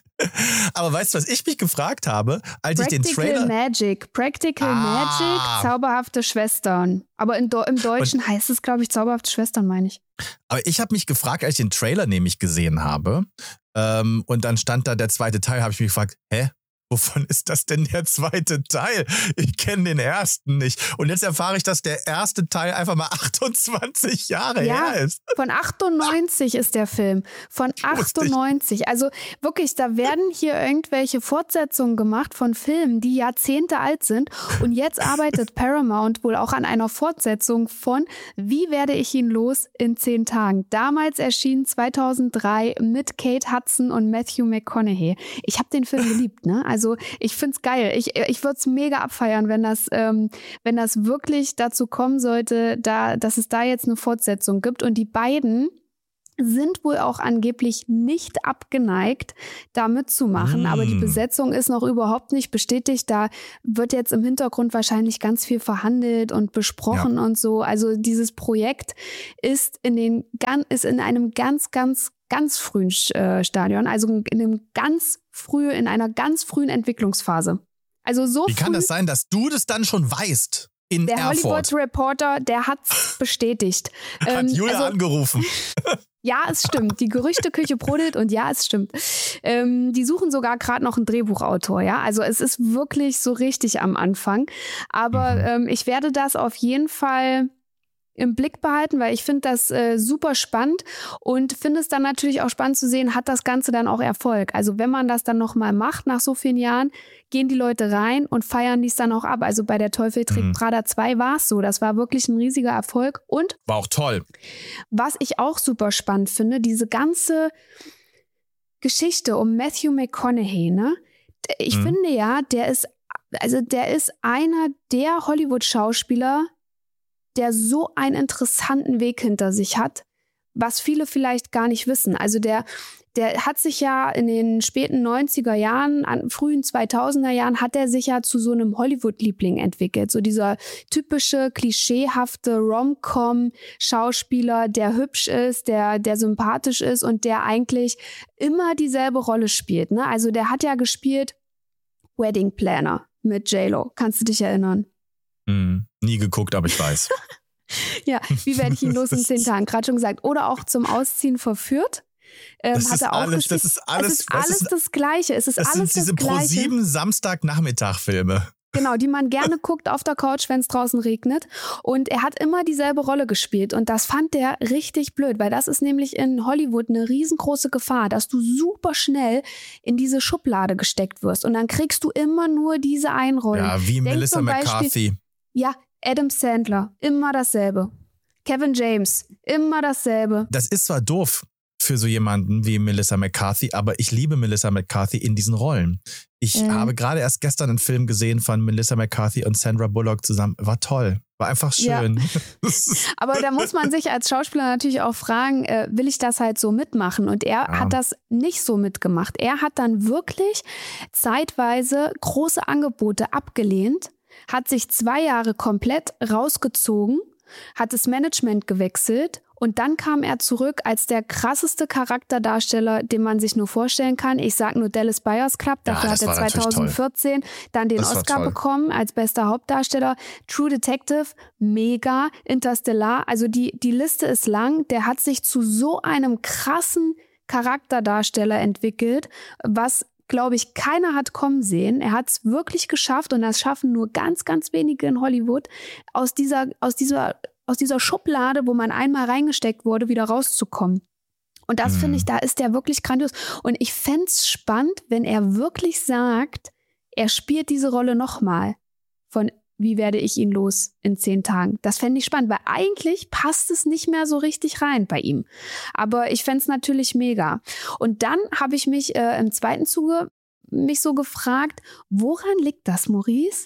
S1: Aber weißt du, was ich mich gefragt habe, als ich den
S2: Practical
S1: Trailer...
S2: Magic. Practical
S1: Ah.
S2: Magic, Zauberhafte Schwestern. Aber in, Do- im Deutschen heißt es, glaube ich, Zauberhafte Schwestern, meine ich.
S1: Aber ich habe mich gefragt, als ich den Trailer nämlich gesehen habe, ähm, und dann stand da der zweite Teil, habe ich mich gefragt, hä? Wovon ist das denn der zweite Teil? Ich kenne den ersten nicht. Und jetzt erfahre ich, dass der erste Teil einfach mal achtundzwanzig Jahre
S2: Ja.
S1: her ist.
S2: Von achtundneunzig ist der Film. Von
S1: Wusste ich.
S2: achtundneunzig. Also wirklich, da werden hier irgendwelche Fortsetzungen gemacht von Filmen, die Jahrzehnte alt sind. Und jetzt arbeitet Paramount wohl auch an einer Fortsetzung von Wie werde ich ihn los in zehn Tagen. Damals erschien zweitausenddrei mit Kate Hudson und Matthew McConaughey. Ich habe den Film geliebt, ne? Also ich find's geil. Ich, ich würde es mega abfeiern, wenn das, ähm, wenn das wirklich dazu kommen sollte, da, dass es da jetzt eine Fortsetzung gibt. Und die beiden sind wohl auch angeblich nicht abgeneigt, da mitzumachen.
S1: Mm.
S2: Aber die Besetzung ist noch überhaupt nicht bestätigt. Da wird jetzt im Hintergrund wahrscheinlich ganz viel verhandelt und besprochen und so. Also dieses Projekt ist in den gan- ist in einem ganz, ganz, ganz frühen äh, Stadion, also in einem ganz früh, in einer ganz frühen Entwicklungsphase. Also so
S1: Wie kann
S2: früh,
S1: das sein, dass du das dann schon weißt? In
S2: der
S1: Erfurt.
S2: Hollywood Reporter, der hat's bestätigt.
S1: Hat
S2: Ähm,
S1: Julia
S2: also-
S1: angerufen.
S2: Ja, es stimmt. Die Gerüchteküche brodelt und ja, es stimmt. Ähm, die suchen sogar gerade noch einen Drehbuchautor, ja. Also es ist wirklich so richtig am Anfang. Aber
S1: Mhm.
S2: ähm, ich werde das auf jeden Fall im Blick behalten, weil ich finde das äh, super spannend und finde es dann natürlich auch spannend zu sehen, hat das Ganze dann auch Erfolg. Also wenn man das dann nochmal macht nach so vielen Jahren, gehen die Leute rein und feiern dies dann auch ab. Also bei der Teufel trägt
S1: Mhm.
S2: Prada zwei war es so. Das war wirklich ein riesiger Erfolg. Und
S1: War auch toll.
S2: was ich auch super spannend finde, diese ganze Geschichte um Matthew McConaughey, ne? Ich
S1: Mhm.
S2: finde ja, der ist, also der ist einer der Hollywood-Schauspieler, der so einen interessanten Weg hinter sich hat, was viele vielleicht gar nicht wissen. Also der, der hat sich ja in den späten neunziger Jahren, an frühen zweitausender Jahren, hat er sich ja zu so einem Hollywood-Liebling entwickelt. So dieser typische, klischeehafte Rom-Com-Schauspieler, der hübsch ist, der, der sympathisch ist und der eigentlich immer dieselbe Rolle spielt. Ne? Also der hat ja gespielt Wedding Planner mit J-Lo. Kannst du dich erinnern?
S1: Mhm. Nie geguckt, aber ich weiß.
S2: Ja, wie werde ich ihn los in zehn Tagen? Gerade schon gesagt. Oder auch zum Ausziehen verführt. Ähm,
S1: Das
S2: hat
S1: ist
S2: er auch
S1: alles-
S2: gespielt.
S1: das ist alles-
S2: Es ist
S1: was
S2: alles
S1: ist-
S2: das Gleiche. Es ist
S1: Das
S2: alles
S1: sind diese
S2: das Gleiche.
S1: ProSieben Samstagnachmittag-Filme.
S2: Genau, die man gerne guckt auf der Couch, wenn es draußen regnet. Und er hat immer dieselbe Rolle gespielt. Und das fand der richtig blöd, weil das ist nämlich in Hollywood eine riesengroße Gefahr, dass du super schnell in diese Schublade gesteckt wirst. Und dann kriegst du immer nur diese Einrollen.
S1: Ja, wie
S2: Denk
S1: Melissa
S2: zum Beispiel-
S1: McCarthy.
S2: Ja, Adam Sandler, immer dasselbe. Kevin James, immer dasselbe.
S1: Das ist zwar doof für so jemanden wie Melissa McCarthy, aber ich liebe Melissa McCarthy in diesen Rollen. Ich
S2: Mhm.
S1: habe gerade erst gestern einen Film gesehen von Melissa McCarthy und Sandra Bullock zusammen. War toll. War einfach
S2: Ja.
S1: schön.
S2: Aber da muss man sich als Schauspieler natürlich auch fragen, äh, will ich das halt so mitmachen? Und er
S1: Ja.
S2: hat das nicht so mitgemacht. Er hat dann wirklich zeitweise große Angebote abgelehnt, hat sich zwei Jahre komplett rausgezogen, hat das Management gewechselt und dann kam er zurück als der krasseste Charakterdarsteller, den man sich nur vorstellen kann. Ich sag nur Dallas Buyers Club,
S1: Ja,
S2: dafür
S1: das
S2: hat er
S1: war natürlich toll.
S2: zweitausendvierzehn dann den
S1: Das war
S2: Oscar
S1: toll.
S2: bekommen als bester Hauptdarsteller. True Detective, mega. Interstellar, also die, die Liste ist lang. Der hat sich zu so einem krassen Charakterdarsteller entwickelt, was, glaube ich, keiner hat kommen sehen. Er hat es wirklich geschafft und das schaffen nur ganz, ganz wenige in Hollywood, aus dieser, aus dieser, aus dieser Schublade, wo man einmal reingesteckt wurde, wieder rauszukommen. Und das
S1: Mhm.
S2: finde ich, da ist der wirklich grandios. Und ich fände es spannend, wenn er wirklich sagt, er spielt diese Rolle nochmal von Wie werde ich ihn los in zehn Tagen. Das fände ich spannend, weil eigentlich passt es nicht mehr so richtig rein bei ihm. Aber ich fände es natürlich mega. Und dann habe ich mich äh, im zweiten Zuge mich so gefragt, woran liegt das, Maurice,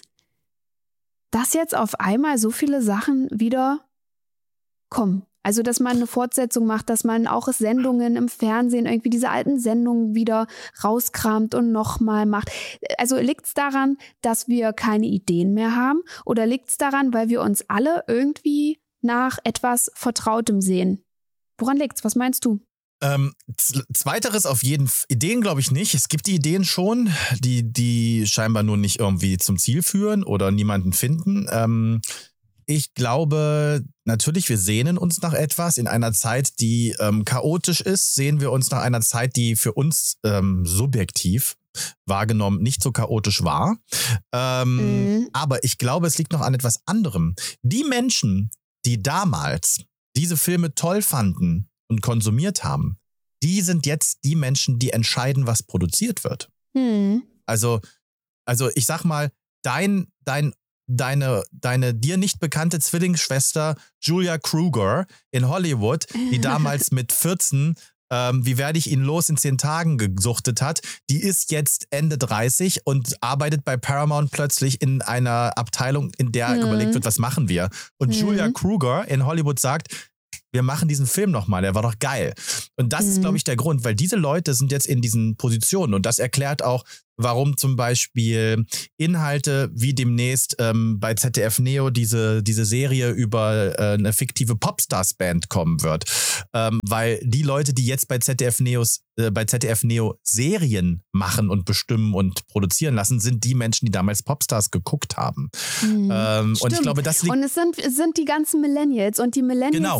S2: dass jetzt auf einmal so viele Sachen wieder kommen? Also, dass man eine Fortsetzung macht, dass man auch Sendungen im Fernsehen, irgendwie diese alten Sendungen wieder rauskramt und nochmal macht. Also liegt es daran, dass wir keine Ideen mehr haben? Oder liegt es daran, weil wir uns alle irgendwie nach etwas Vertrautem sehen? Woran liegt's? Was meinst du?
S1: Ähm, z- zweiteres auf jeden Fall. Ideen glaube ich nicht. Es gibt die Ideen schon, die, die scheinbar nur nicht irgendwie zum Ziel führen oder niemanden finden. Ähm, ich glaube, natürlich, wir sehnen uns nach etwas. In einer Zeit, die ähm, chaotisch ist, sehen wir uns nach einer Zeit, die für uns ähm, subjektiv wahrgenommen nicht so chaotisch war. Ähm,
S2: Mhm.
S1: Aber ich glaube, es liegt noch an etwas anderem. Die Menschen, die damals diese Filme toll fanden und konsumiert haben, die sind jetzt die Menschen, die entscheiden, was produziert wird.
S2: Hm.
S1: Also, also ich sag mal, dein, dein, deine, deine dir nicht bekannte Zwillingsschwester Julia Kruger in Hollywood, die damals mit vierzehn ähm, Wie werde ich ihn los in zehn Tagen gesuchtet hat, die ist jetzt Ende dreißig und arbeitet bei Paramount plötzlich in einer Abteilung, in der
S2: Mhm.
S1: überlegt wird, was machen wir. Und
S2: Mhm.
S1: Julia Kruger in Hollywood sagt, wir machen diesen Film nochmal, der war doch geil. Und das ist,
S2: Mhm.
S1: glaube ich, der Grund, weil diese Leute sind jetzt in diesen Positionen und das erklärt auch, warum zum Beispiel Inhalte wie demnächst ähm, bei Z D F Neo diese, diese Serie über äh, eine fiktive Popstars-Band kommen wird. Ähm, weil die Leute, die jetzt bei Z D F Neos, äh, bei Z D F Neo Serien machen und bestimmen und produzieren lassen, sind die Menschen, die damals Popstars geguckt haben.
S2: Hm.
S1: Ähm, und ich
S2: Stimmt.
S1: glaube, das liegt
S2: Und es sind, es sind die ganzen Millennials. Und die Millennials,
S1: Genau.
S2: die sind ja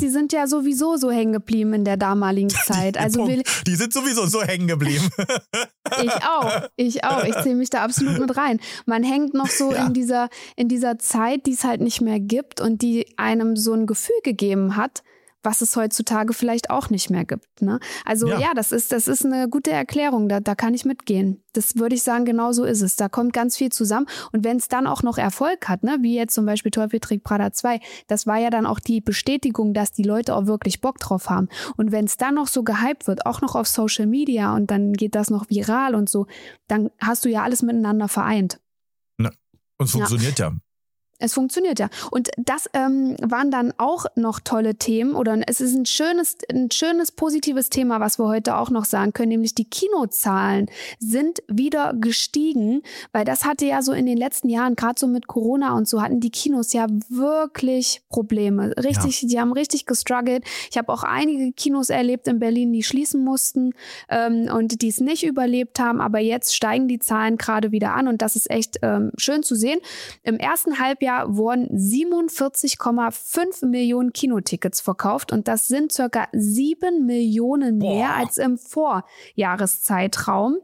S2: ja sowieso so hängen geblieben in der damaligen Zeit. Also will,
S1: die sind sowieso so hängen geblieben.
S2: Ich auch, ich auch. Ich zähle mich da absolut mit rein. Man hängt noch so ja. in dieser, in dieser Zeit, die es halt nicht mehr gibt und die einem so ein Gefühl gegeben hat, was es heutzutage vielleicht auch nicht mehr gibt. Ne? Also ja, ja das, ist, das ist eine gute Erklärung, da, da kann ich mitgehen. Das würde ich sagen, genau so ist es. Da kommt ganz viel zusammen. Und wenn es dann auch noch Erfolg hat, ne, wie jetzt zum Beispiel Teufel trägt Prada zwei, das war ja dann auch die Bestätigung, dass die Leute auch wirklich Bock drauf haben. Und wenn es dann noch so gehypt wird, auch noch auf Social Media und dann geht das noch viral und so, dann hast du ja alles miteinander vereint.
S1: Na, und funktioniert ja. ja.
S2: Es funktioniert ja. Und das ähm, waren dann auch noch tolle Themen oder es ist ein schönes, ein schönes, positives Thema, was wir heute auch noch sagen können, nämlich die Kinozahlen sind wieder gestiegen, weil das hatte ja so in den letzten Jahren, gerade so mit Corona und so, hatten die Kinos ja wirklich Probleme. Richtig, ja. Die haben richtig gestruggelt. Ich habe auch einige Kinos erlebt in Berlin, die schließen mussten ähm, und die es nicht überlebt haben, aber jetzt steigen die Zahlen gerade wieder an und das ist echt ähm, schön zu sehen. Im ersten Halbjahr wurden siebenundvierzig Komma fünf Millionen Kinotickets verkauft und das sind circa sieben Millionen mehr Boah. als im Vorjahreszeitraum.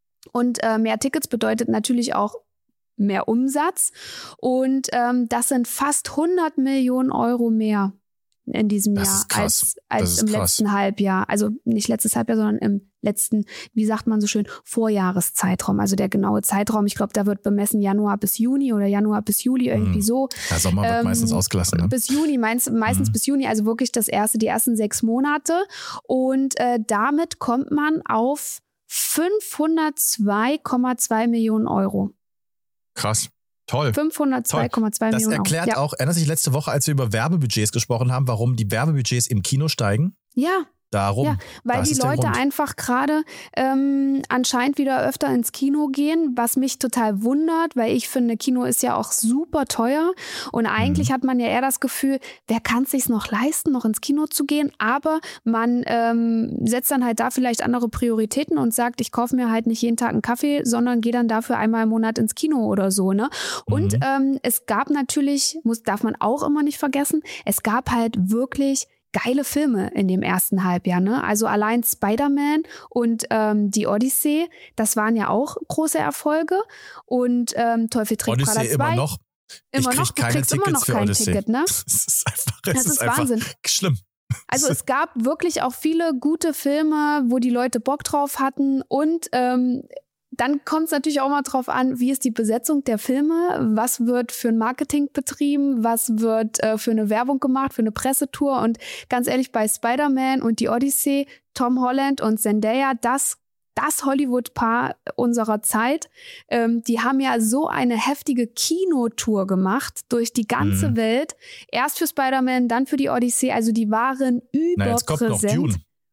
S2: Und äh, mehr Tickets bedeutet natürlich auch mehr Umsatz und ähm, das sind fast hundert Millionen Euro mehr in diesem
S1: das
S2: Jahr
S1: ist krass.
S2: als, als
S1: ist
S2: im
S1: krass.
S2: letzten Halbjahr. Also nicht letztes Halbjahr, sondern im letzten, wie sagt man so schön, Vorjahreszeitraum. Also der genaue Zeitraum. Ich glaube, da wird bemessen Januar bis Juni oder Januar bis Juli, irgendwie hm. so.
S1: Ja, Sommer wird ähm, meistens ausgelassen. Ne? Bis
S2: Juni, meins, meistens hm. bis Juni, also wirklich das erste, die ersten sechs Monate. Und äh, damit kommt man auf fünfhundertzwei Komma zwei Millionen Euro.
S1: Krass. Toll.
S2: fünfhundertzwei Komma zwei Millionen Euro.
S1: Das erklärt auch, erinnerst du dich letzte Woche, als wir über Werbebudgets gesprochen haben, warum die Werbebudgets im Kino steigen?
S2: Ja.
S1: Darum.
S2: Ja, weil die Leute einfach gerade ähm, anscheinend wieder öfter ins Kino gehen, was mich total wundert, weil ich finde, Kino ist ja auch super teuer und eigentlich mhm. hat man ja eher das Gefühl, wer kann es sich noch leisten, noch ins Kino zu gehen, aber man ähm, setzt dann halt da vielleicht andere Prioritäten und sagt, ich kaufe mir halt nicht jeden Tag einen Kaffee, sondern gehe dann dafür einmal im Monat ins Kino oder so, ne? Und mhm. ähm, es gab natürlich, muss, darf man auch immer nicht vergessen, es gab halt wirklich geile Filme in dem ersten Halbjahr, ne? Also allein Spider-Man und ähm, die Odyssey, das waren ja auch große Erfolge. Und ähm, Teufel trägt Prada zwei.
S1: Odyssey immer noch.
S2: Immer
S1: ich
S2: noch, du
S1: keine
S2: kriegst
S1: Tickets
S2: immer noch
S1: für
S2: kein
S1: Odyssey.
S2: Ticket, ne?
S1: Das ist einfach, das
S2: das ist,
S1: ist einfach
S2: Wahnsinn.
S1: Schlimm.
S2: Also es gab wirklich auch viele gute Filme, wo die Leute Bock drauf hatten und ähm, dann kommt es natürlich auch mal drauf an, wie ist die Besetzung der Filme, was wird für ein Marketing betrieben, was wird äh, für eine Werbung gemacht, für eine Pressetour und ganz ehrlich, bei Spider-Man und die Odyssey, Tom Holland und Zendaya, das das Hollywood-Paar unserer Zeit, ähm, die haben ja so eine heftige Kinotour gemacht durch die ganze mhm. Welt. Erst für Spider-Man, dann für die Odyssey, also die waren überpräsent. Na, jetzt kommt noch Dune.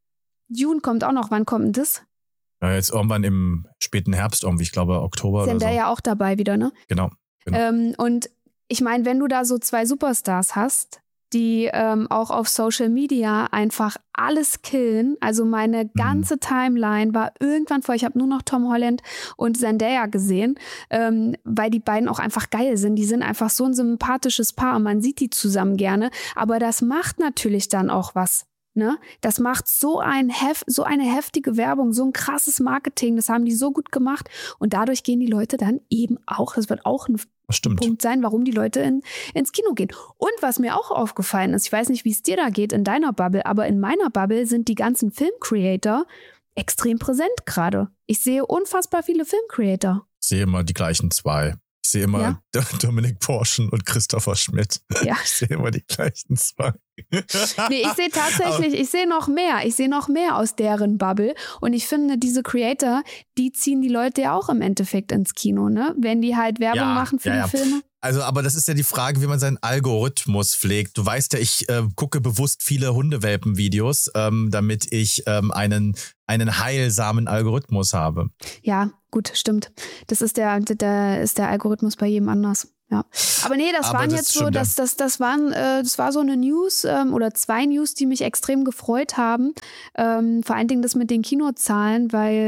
S2: Dune kommt auch noch, wann kommt denn das?
S1: Ja, jetzt irgendwann im späten Herbst, irgendwie, ich glaube Oktober
S2: Sind
S1: oder so.
S2: Sind da ja auch dabei wieder, ne?
S1: Genau. genau.
S2: Ähm, und ich meine, wenn du da so zwei Superstars hast, die ähm, auch auf Social Media einfach alles killen, also meine ganze mhm. Timeline war irgendwann vor, ich habe nur noch Tom Holland und Zendaya gesehen, ähm, weil die beiden auch einfach geil sind. Die sind einfach so ein sympathisches Paar und man sieht die zusammen gerne, aber das macht natürlich dann auch was. Ne? Das macht so, ein hef- so eine heftige Werbung, so ein krasses Marketing, das haben die so gut gemacht und dadurch gehen die Leute dann eben auch, das wird auch ein Punkt sein, warum die Leute in, ins Kino gehen. Und was mir auch aufgefallen ist, ich weiß nicht, wie es dir da geht in deiner Bubble, aber in meiner Bubble sind die ganzen Filmcreator extrem präsent gerade. Ich sehe unfassbar viele Filmcreator.
S1: Ich sehe immer die gleichen zwei. Ich sehe immer ja. Dominik Porschen und Christopher Schmidt.
S2: Ja.
S1: Ich sehe immer die gleichen zwei.
S2: Nee, ich sehe tatsächlich, ich sehe noch mehr. Ich sehe noch mehr aus deren Bubble. Und ich finde, diese Creator, die ziehen die Leute ja auch im Endeffekt ins Kino, ne? Wenn die halt Werbung
S1: ja,
S2: machen für
S1: ja,
S2: die
S1: ja.
S2: Filme.
S1: Also, aber das ist ja die Frage, wie man seinen Algorithmus pflegt. Du weißt ja, ich äh, gucke bewusst viele Hundewelpen-Videos, ähm, damit ich ähm, einen, einen heilsamen Algorithmus habe.
S2: Ja, gut, stimmt. Das ist der, der ist der Algorithmus bei jedem anders. Ja. Aber nee, das Aber waren das jetzt so, das, das, das waren, äh, das war so eine News ähm, oder zwei News, die mich extrem gefreut haben. Ähm, vor allen Dingen das mit den Kinozahlen, weil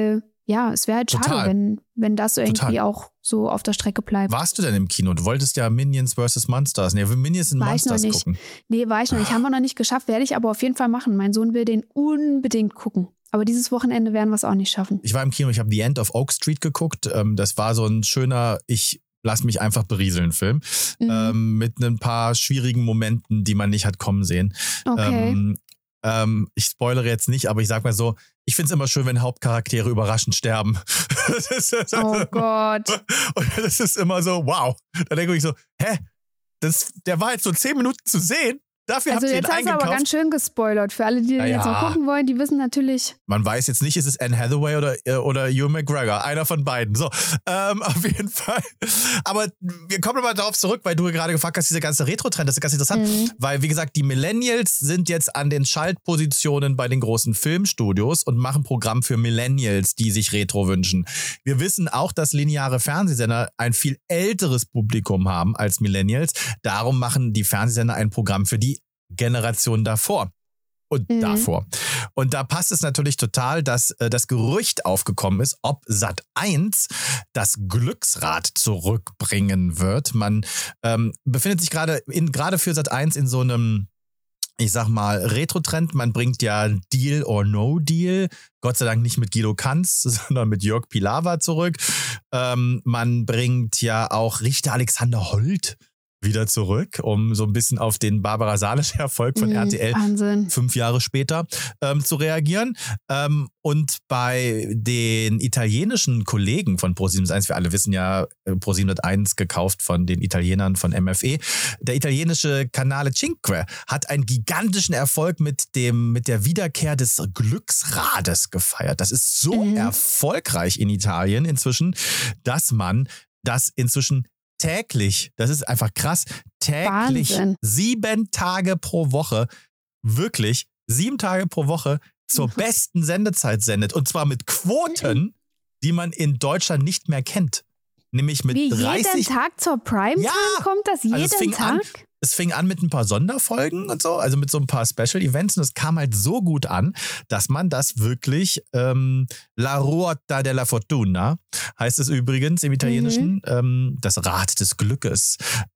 S2: ja, es wäre halt schade,
S1: Total.
S2: wenn, wenn das irgendwie
S1: Total.
S2: auch so auf der Strecke bleibt.
S1: Warst du denn im Kino? Du wolltest ja Minions versus. Monsters. Nee, Minions und
S2: War ich noch
S1: Monsters
S2: nicht.
S1: gucken.
S2: Nee, war ich noch nicht. Haben wir noch nicht geschafft, werde ich aber auf jeden Fall machen. Mein Sohn will den unbedingt gucken. Aber dieses Wochenende werden wir es auch nicht schaffen.
S1: Ich war im Kino, ich habe The End of Oak Street geguckt. Ähm, das war so ein schöner, ich lass mich einfach berieseln Film.
S2: Mhm.
S1: Ähm, mit ein paar schwierigen Momenten, die man nicht hat kommen sehen.
S2: Okay.
S1: Ähm, ähm, ich spoilere jetzt nicht, aber ich sag mal so, ich finde es immer schön, wenn Hauptcharaktere überraschend sterben. Das ist, das
S2: Oh Gott.
S1: Und das ist immer so, wow. Da denke ich so, hä? Das, der war jetzt so zehn Minuten zu sehen. Dafür
S2: Also
S1: habt ihr ihn
S2: jetzt hast du
S1: eingekauft.
S2: aber ganz schön gespoilert. Für alle, die den
S1: Na
S2: jetzt
S1: ja.
S2: noch gucken wollen, die wissen natürlich.
S1: Man weiß jetzt nicht, ist es Anne Hathaway oder, äh, oder Ewan McGregor. Einer von beiden. So, ähm, auf jeden Fall. Aber wir kommen mal darauf zurück, weil du gerade gefragt hast, dieser ganze Retro-Trend, das ist ganz interessant.
S2: Mhm.
S1: Weil, wie gesagt, die Millennials sind jetzt an den Schaltpositionen bei den großen Filmstudios und machen Programm für Millennials, die sich Retro wünschen. Wir wissen auch, dass lineare Fernsehsender ein viel älteres Publikum haben als Millennials. Darum machen die Fernsehsender ein Programm für die Generation davor und
S2: Mhm.
S1: davor. Und da passt es natürlich total, dass äh, das Gerücht aufgekommen ist, ob Sat eins das Glücksrad zurückbringen wird. Man ähm, befindet sich gerade in gerade für Sat eins in so einem, ich sag mal, Retro-Trend. Man bringt ja Deal or No Deal. Gott sei Dank nicht mit Guido Kanz, sondern mit Jörg Pilawa zurück. Ähm, man bringt ja auch Richter Alexander Holt wieder zurück, um so ein bisschen auf den Barbara Salisch-Erfolg von
S2: Mhm,
S1: R T L
S2: Wahnsinn.
S1: fünf Jahre später ähm, zu reagieren. Ähm, und bei den italienischen Kollegen von ProSieben eins, wir alle wissen ja, äh, ProSieben eins gekauft von den Italienern von M F E. Der italienische Canale Cinque hat einen gigantischen Erfolg mit dem mit der Wiederkehr des Glücksrades gefeiert. Das ist so
S2: Mhm.
S1: erfolgreich in Italien inzwischen, dass man das inzwischen täglich, das ist einfach krass, täglich
S2: Wahnsinn.
S1: sieben Tage pro Woche, wirklich sieben Tage pro Woche zur besten Sendezeit sendet. Und zwar mit Quoten, die man in Deutschland nicht mehr kennt. Nämlich mit
S2: Wie
S1: dreißig.
S2: jeden Tag zur Primetime
S1: Ja!
S2: kommt das jeden
S1: Also es fing an-
S2: Tag?
S1: Es fing an mit ein paar Sonderfolgen und so, also mit so ein paar Special Events, und es kam halt so gut an, dass man das wirklich ähm, La Ruota della Fortuna heißt es übrigens im Italienischen,
S2: Mhm.
S1: ähm, das Rad des Glückes.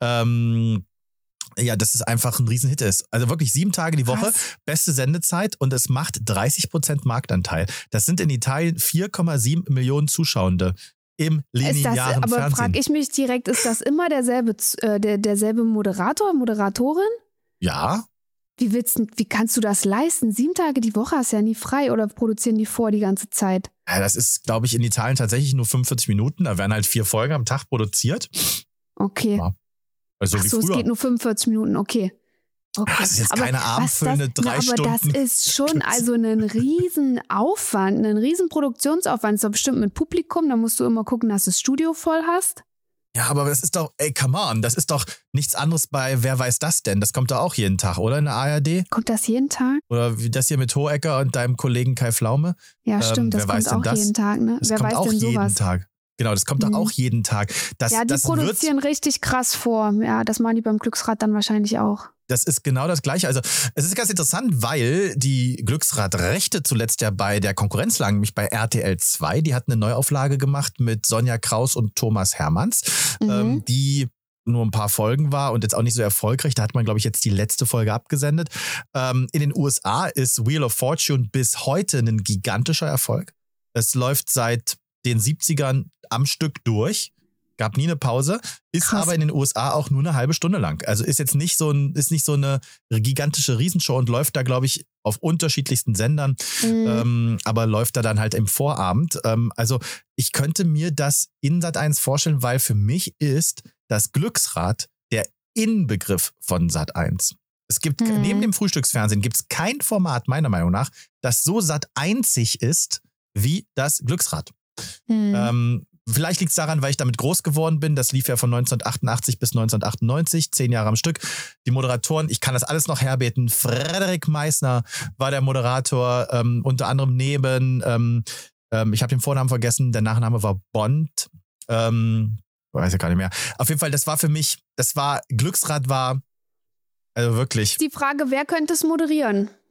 S1: Ähm, ja, dass es einfach ein Riesenhit ist. Also wirklich sieben Tage die Woche,
S2: Krass.
S1: beste Sendezeit, und es macht dreißig Prozent Marktanteil. Das sind in Italien vier Komma sieben Millionen Zuschauende im
S2: Ist das,
S1: linearen
S2: aber
S1: Fernsehen.
S2: frage ich mich direkt, ist das immer derselbe, äh, der, derselbe Moderator, Moderatorin?
S1: Ja,
S2: Wie willst du, wie kannst du das leisten? Sieben Tage die Woche hast du ja nie frei, oder produzieren die vor die ganze Zeit?
S1: Ja, das ist, glaube ich, in Italien tatsächlich nur fünfundvierzig Minuten. Da werden halt vier Folgen am Tag produziert.
S2: Okay.
S1: Ja, Also
S2: Ach
S1: wie
S2: so, es
S1: früher.
S2: geht nur fünfundvierzig Minuten, okay. Okay.
S1: Ja, das ist jetzt
S2: Aber
S1: keine
S2: was
S1: abendfüllende
S2: das,
S1: drei
S2: na, aber
S1: Stunden.
S2: das ist schon also ein riesen Aufwand, ein riesen Produktionsaufwand. Ist doch bestimmt mit Publikum, da musst du immer gucken, dass du das Studio voll hast.
S1: Ja, aber das ist doch, ey, come on, das ist doch nichts anderes bei Wer weiß das denn? Das kommt doch auch jeden Tag, oder? In der A R D?
S2: Kommt das jeden Tag?
S1: Oder wie das hier mit Hohecker und deinem Kollegen Kai Pflaume?
S2: Ja,
S1: Ähm,
S2: stimmt, das
S1: wer weiß
S2: kommt
S1: denn
S2: auch
S1: das?
S2: jeden Tag, ne?
S1: Das
S2: Wer
S1: kommt
S2: weiß
S1: auch
S2: denn
S1: jeden
S2: sowas?
S1: Tag. Genau, das kommt
S2: Mhm.
S1: doch auch jeden Tag. Das,
S2: Ja, die
S1: das wird,
S2: produzieren richtig krass vor. Ja, das machen die beim Glücksrad dann wahrscheinlich auch.
S1: das ist genau das Gleiche. Also es ist ganz interessant, weil die Glücksradrechte zuletzt ja bei der Konkurrenz lagen, nämlich bei R T L zwei. Die hatten eine Neuauflage gemacht mit Sonja Kraus und Thomas Hermanns,
S2: Mhm.
S1: ähm, die nur ein paar Folgen war und jetzt auch nicht so erfolgreich. Da hat man, glaube ich, jetzt die letzte Folge abgesendet. Ähm, in den U S A ist Wheel of Fortune bis heute ein gigantischer Erfolg. Es läuft seit den siebzigern am Stück durch. Gab nie eine Pause, ist
S2: Krass.
S1: aber in den U S A auch nur eine halbe Stunde lang. Also ist jetzt nicht so, ein, ist nicht so eine gigantische Riesenshow und läuft da, glaube ich, auf unterschiedlichsten Sendern,
S2: Mhm.
S1: ähm, aber läuft da dann halt im Vorabend. Ähm, also ich könnte mir das in Sat eins vorstellen, weil für mich ist das Glücksrad der Inbegriff von Sat eins. Es gibt,
S2: Mhm.
S1: neben dem Frühstücksfernsehen gibt es kein Format, meiner Meinung nach, das so Sat einzig ist wie das Glücksrad.
S2: Mhm.
S1: Ähm, vielleicht liegt es daran, weil ich damit groß geworden bin. Das lief ja von neunzehnhundertachtundachtzig bis neunzehnhundertachtundneunzig, zehn Jahre am Stück. Die Moderatoren, ich kann das alles noch herbeten. Frederik Meissner war der Moderator, ähm, unter anderem neben, ähm, ähm, ich habe den Vornamen vergessen, der Nachname war Bond. Ähm, weiß ich gar nicht mehr. Auf jeden Fall, das war für mich, das war, Glücksrad war, also wirklich.
S2: Die Frage, wer könnte es moderieren?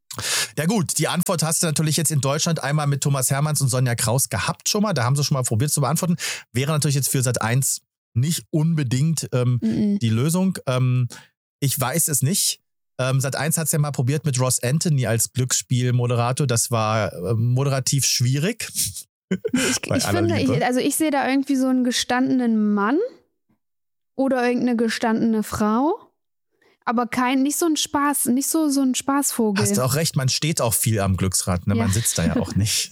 S1: Ja gut, die Antwort hast du natürlich jetzt in Deutschland einmal mit Thomas Hermanns und Sonja Kraus gehabt schon mal. Da haben sie schon mal probiert zu beantworten. Wäre natürlich jetzt für Sat eins nicht unbedingt ähm,
S2: Mhm.
S1: die Lösung. Ähm, ich weiß es nicht. Ähm, Sat eins hat es ja mal probiert mit Ross Anthony als Glücksspielmoderator. Das war ähm, moderativ schwierig.
S2: Nee, ich
S1: Bei
S2: ich
S1: aller
S2: finde,
S1: Liebe.
S2: ich, also ich sehe da irgendwie so einen gestandenen Mann oder irgendeine gestandene Frau, aber kein, nicht so ein Spaß, nicht so, so ein Spaßvogel.
S1: Hast du auch recht, man steht auch viel am Glücksrad, ne? Man
S2: Ja.
S1: sitzt da ja auch nicht.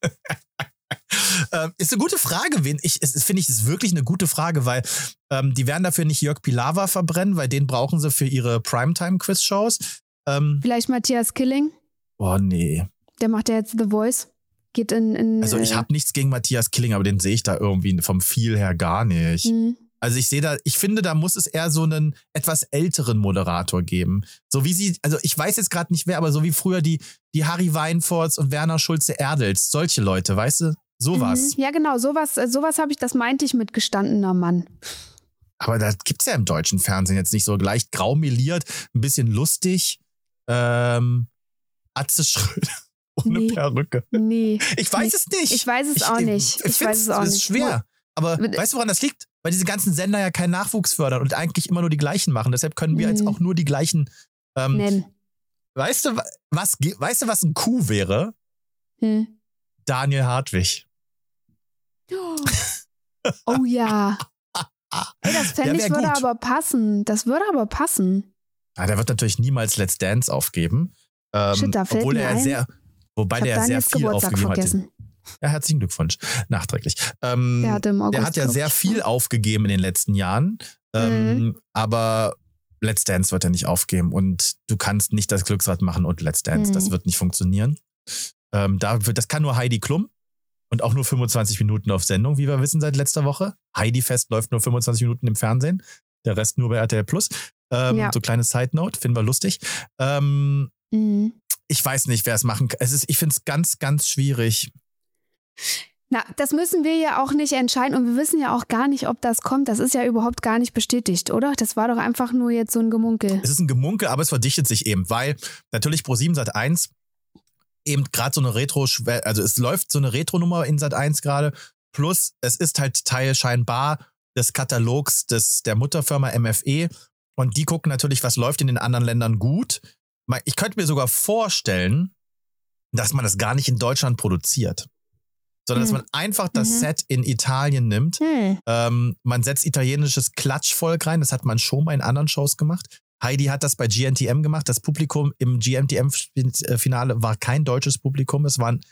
S1: ähm, ist eine gute Frage. Wen ich, es, es finde ich, ist wirklich eine gute Frage, weil ähm, die werden dafür nicht Jörg Pilawa verbrennen, weil den brauchen sie für ihre Primetime-Quiz-Shows. Ähm,
S2: Vielleicht Matthias Killing,
S1: boah, nee.
S2: der macht ja jetzt The Voice. Geht in. in
S1: Also ich
S2: äh,
S1: habe nichts gegen Matthias Killing, aber den sehe ich da irgendwie vom Feel her gar nicht.
S2: hm.
S1: Also ich sehe da, ich finde, da muss es eher so einen etwas älteren Moderator geben. So wie sie, also ich weiß jetzt gerade nicht wer, aber so wie früher die, die Harry Weinforts und Werner Schulze-Erdels, solche Leute, weißt du? Sowas.
S2: Mhm. Ja, genau, sowas, äh, sowas habe ich, das meinte ich mit gestandener Mann.
S1: Aber das gibt's ja im deutschen Fernsehen jetzt nicht so. Leicht graumeliert, ein bisschen lustig. Ähm, Atze Schröder ohne
S2: Nee.
S1: Perücke.
S2: Nee.
S1: Ich weiß
S2: Nee.
S1: es nicht.
S2: Ich weiß es auch nicht. Ich
S1: find's-
S2: weiß es auch
S1: es
S2: nicht.
S1: ist schwer. Aber
S2: Wo-
S1: weißt du, woran das liegt? Weil diese ganzen Sender ja keinen Nachwuchs fördern und eigentlich immer nur die gleichen machen. Deshalb können wir
S2: Mhm.
S1: jetzt auch nur die gleichen. Ähm,
S2: Nennen.
S1: weißt du, wa- was, ge- weißt du, was ein Coup wäre?
S2: Hm.
S1: Daniel Hartwig.
S2: Oh ja. Ey, das
S1: Der
S2: fände ich
S1: wär
S2: würde
S1: gut.
S2: aber passen. Das würde aber passen.
S1: Ja, der wird natürlich niemals Let's Dance aufgeben. Ähm,
S2: Shit, da fällt
S1: obwohl
S2: mir
S1: er ja
S2: ein,
S1: sehr, wobei
S2: Ich habe
S1: der ja sehr
S2: Daniels
S1: viel
S2: Geburtstag
S1: aufgegeben hat.
S2: vergessen.
S1: Ja, herzlichen Glückwunsch. Nachträglich. Ähm,
S2: Der hatte im August.
S1: der hat ja
S2: glaub
S1: sehr
S2: ich,
S1: viel
S2: ne?
S1: aufgegeben in den letzten Jahren. Ähm,
S2: Mhm.
S1: Aber Let's Dance wird er nicht aufgeben. Und du kannst nicht das Glücksrad machen und Let's Dance.
S2: Mhm.
S1: Das wird nicht funktionieren. Ähm, da wird, das kann nur Heidi Klum. Und auch nur fünfundzwanzig Minuten auf Sendung, wie wir wissen seit letzter Woche. Heidi Fest läuft nur fünfundzwanzig Minuten im Fernsehen. Der Rest nur bei R T L Plus. Ähm,
S2: Ja.
S1: So kleine Side Note, finden wir lustig. Ähm,
S2: Mhm.
S1: ich weiß nicht, wer es machen kann. Es ist, ich finde es ganz, ganz schwierig.
S2: Na, das müssen wir ja auch nicht entscheiden und wir wissen ja auch gar nicht, ob das kommt. Das ist ja überhaupt gar nicht bestätigt, oder? Das war doch einfach nur jetzt so ein Gemunkel.
S1: Es ist ein Gemunkel, aber es verdichtet sich eben, weil natürlich ProSieben Sat eins eben gerade so eine Retro, also es läuft so eine Retro-Nummer in Sat eins gerade, plus es ist halt Teil scheinbar des Katalogs des, der Mutterfirma M F E und die gucken natürlich, was läuft in den anderen Ländern gut. Ich könnte mir sogar vorstellen, dass man das gar nicht in Deutschland produziert, sondern dass
S2: Hm.
S1: man einfach das
S2: Mhm.
S1: Set in Italien nimmt.
S2: Hm.
S1: Ähm, man setzt italienisches Klatschvolk rein. Das hat man schon mal in anderen Shows gemacht. Heidi hat das bei G N T M gemacht. Das Publikum im G N T M-Finale war kein deutsches Publikum. Es waren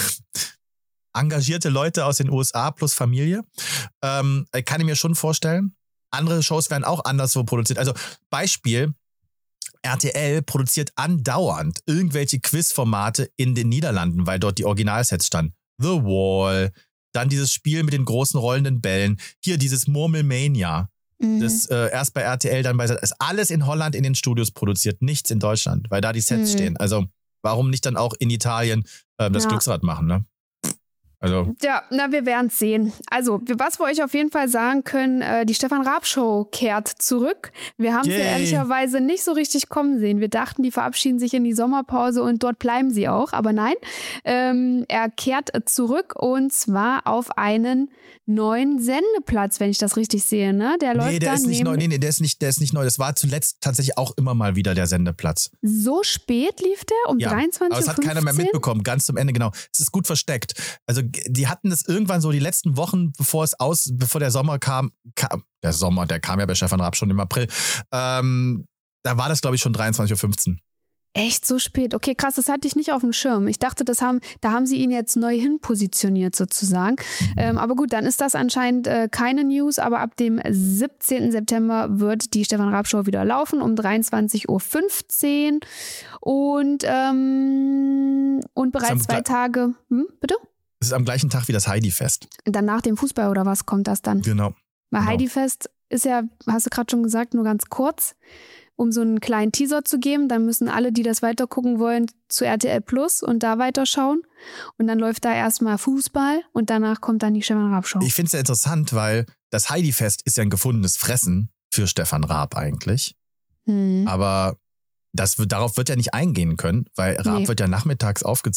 S1: engagierte Leute aus den U S A plus Familie. Ähm, kann ich mir schon vorstellen. Andere Shows werden auch anderswo produziert. Also Beispiel, R T L produziert andauernd irgendwelche Quizformate in den Niederlanden, weil dort die Originalsets standen. The Wall, dann dieses Spiel mit den großen rollenden Bällen, hier dieses Murmelmania,
S2: Mhm.
S1: das äh, erst bei R T L, dann bei ist alles in Holland in den Studios produziert, nichts in Deutschland, weil da die Sets
S2: Mhm.
S1: stehen. Also warum nicht dann auch in Italien äh, das
S2: Ja.
S1: Glücksrad machen, ne? Also
S2: Ja, na, wir werden es sehen. Also, wir- was wir euch auf jeden Fall sagen können, äh, die Stefan Raab Show kehrt zurück. Wir haben sie
S1: Yay.
S2: ehrlicherweise nicht so richtig kommen sehen. Wir dachten, die verabschieden sich in die Sommerpause und dort bleiben sie auch. Aber nein, ähm, er kehrt zurück und zwar auf einen neuen Sendeplatz, wenn ich das richtig sehe. Ne? Der läuft
S1: nee, der
S2: dann
S1: ist nicht neu.
S2: neben-
S1: Nee, nee, der ist nicht, der ist nicht neu. Das war zuletzt tatsächlich auch immer mal wieder der Sendeplatz.
S2: So spät lief der? Um
S1: Ja,
S2: dreiundzwanzig Uhr
S1: aber es hat keiner mehr
S2: fünfzehn?
S1: mitbekommen, ganz zum Ende, genau. Es ist gut versteckt. Also g- die hatten das irgendwann so die letzten Wochen, bevor es aus, bevor der Sommer kam, kam der Sommer, der kam ja bei Stefan Raab schon im April, ähm, da war das, glaube ich, schon dreiundzwanzig Uhr fünfzehn.
S2: Echt so spät? Okay, krass, das hatte ich nicht auf dem Schirm. Ich dachte, das haben, da haben sie ihn jetzt neu hinpositioniert sozusagen. Ähm, aber gut, dann ist das anscheinend äh, keine News, aber ab dem siebzehnten September wird die Stefan Raab Show wieder laufen um dreiundzwanzig Uhr fünfzehn und, ähm, und bereits
S1: Am
S2: zwei
S1: Gle-
S2: Tage, hm, bitte?
S1: Es ist am gleichen Tag wie das Heidi-Fest.
S2: Dann nach dem Fußball oder was kommt das dann?
S1: Genau.
S2: Weil
S1: genau.
S2: Heidi-Fest ist ja, hast du gerade schon gesagt, nur ganz kurz, um so einen kleinen Teaser zu geben. Dann müssen alle, die das weitergucken wollen, zu R T L Plus und da weiterschauen. Und dann läuft da erstmal Fußball und danach kommt dann die Stefan Raab Show.
S1: Ich finde es ja interessant, weil das Heidi-Fest ist ja ein gefundenes Fressen für Stefan Raab eigentlich.
S2: Hm.
S1: Aber das wird, darauf wird ja nicht eingehen können, weil Raab
S2: Nee.
S1: wird ja nachmittags aufgezeichnet.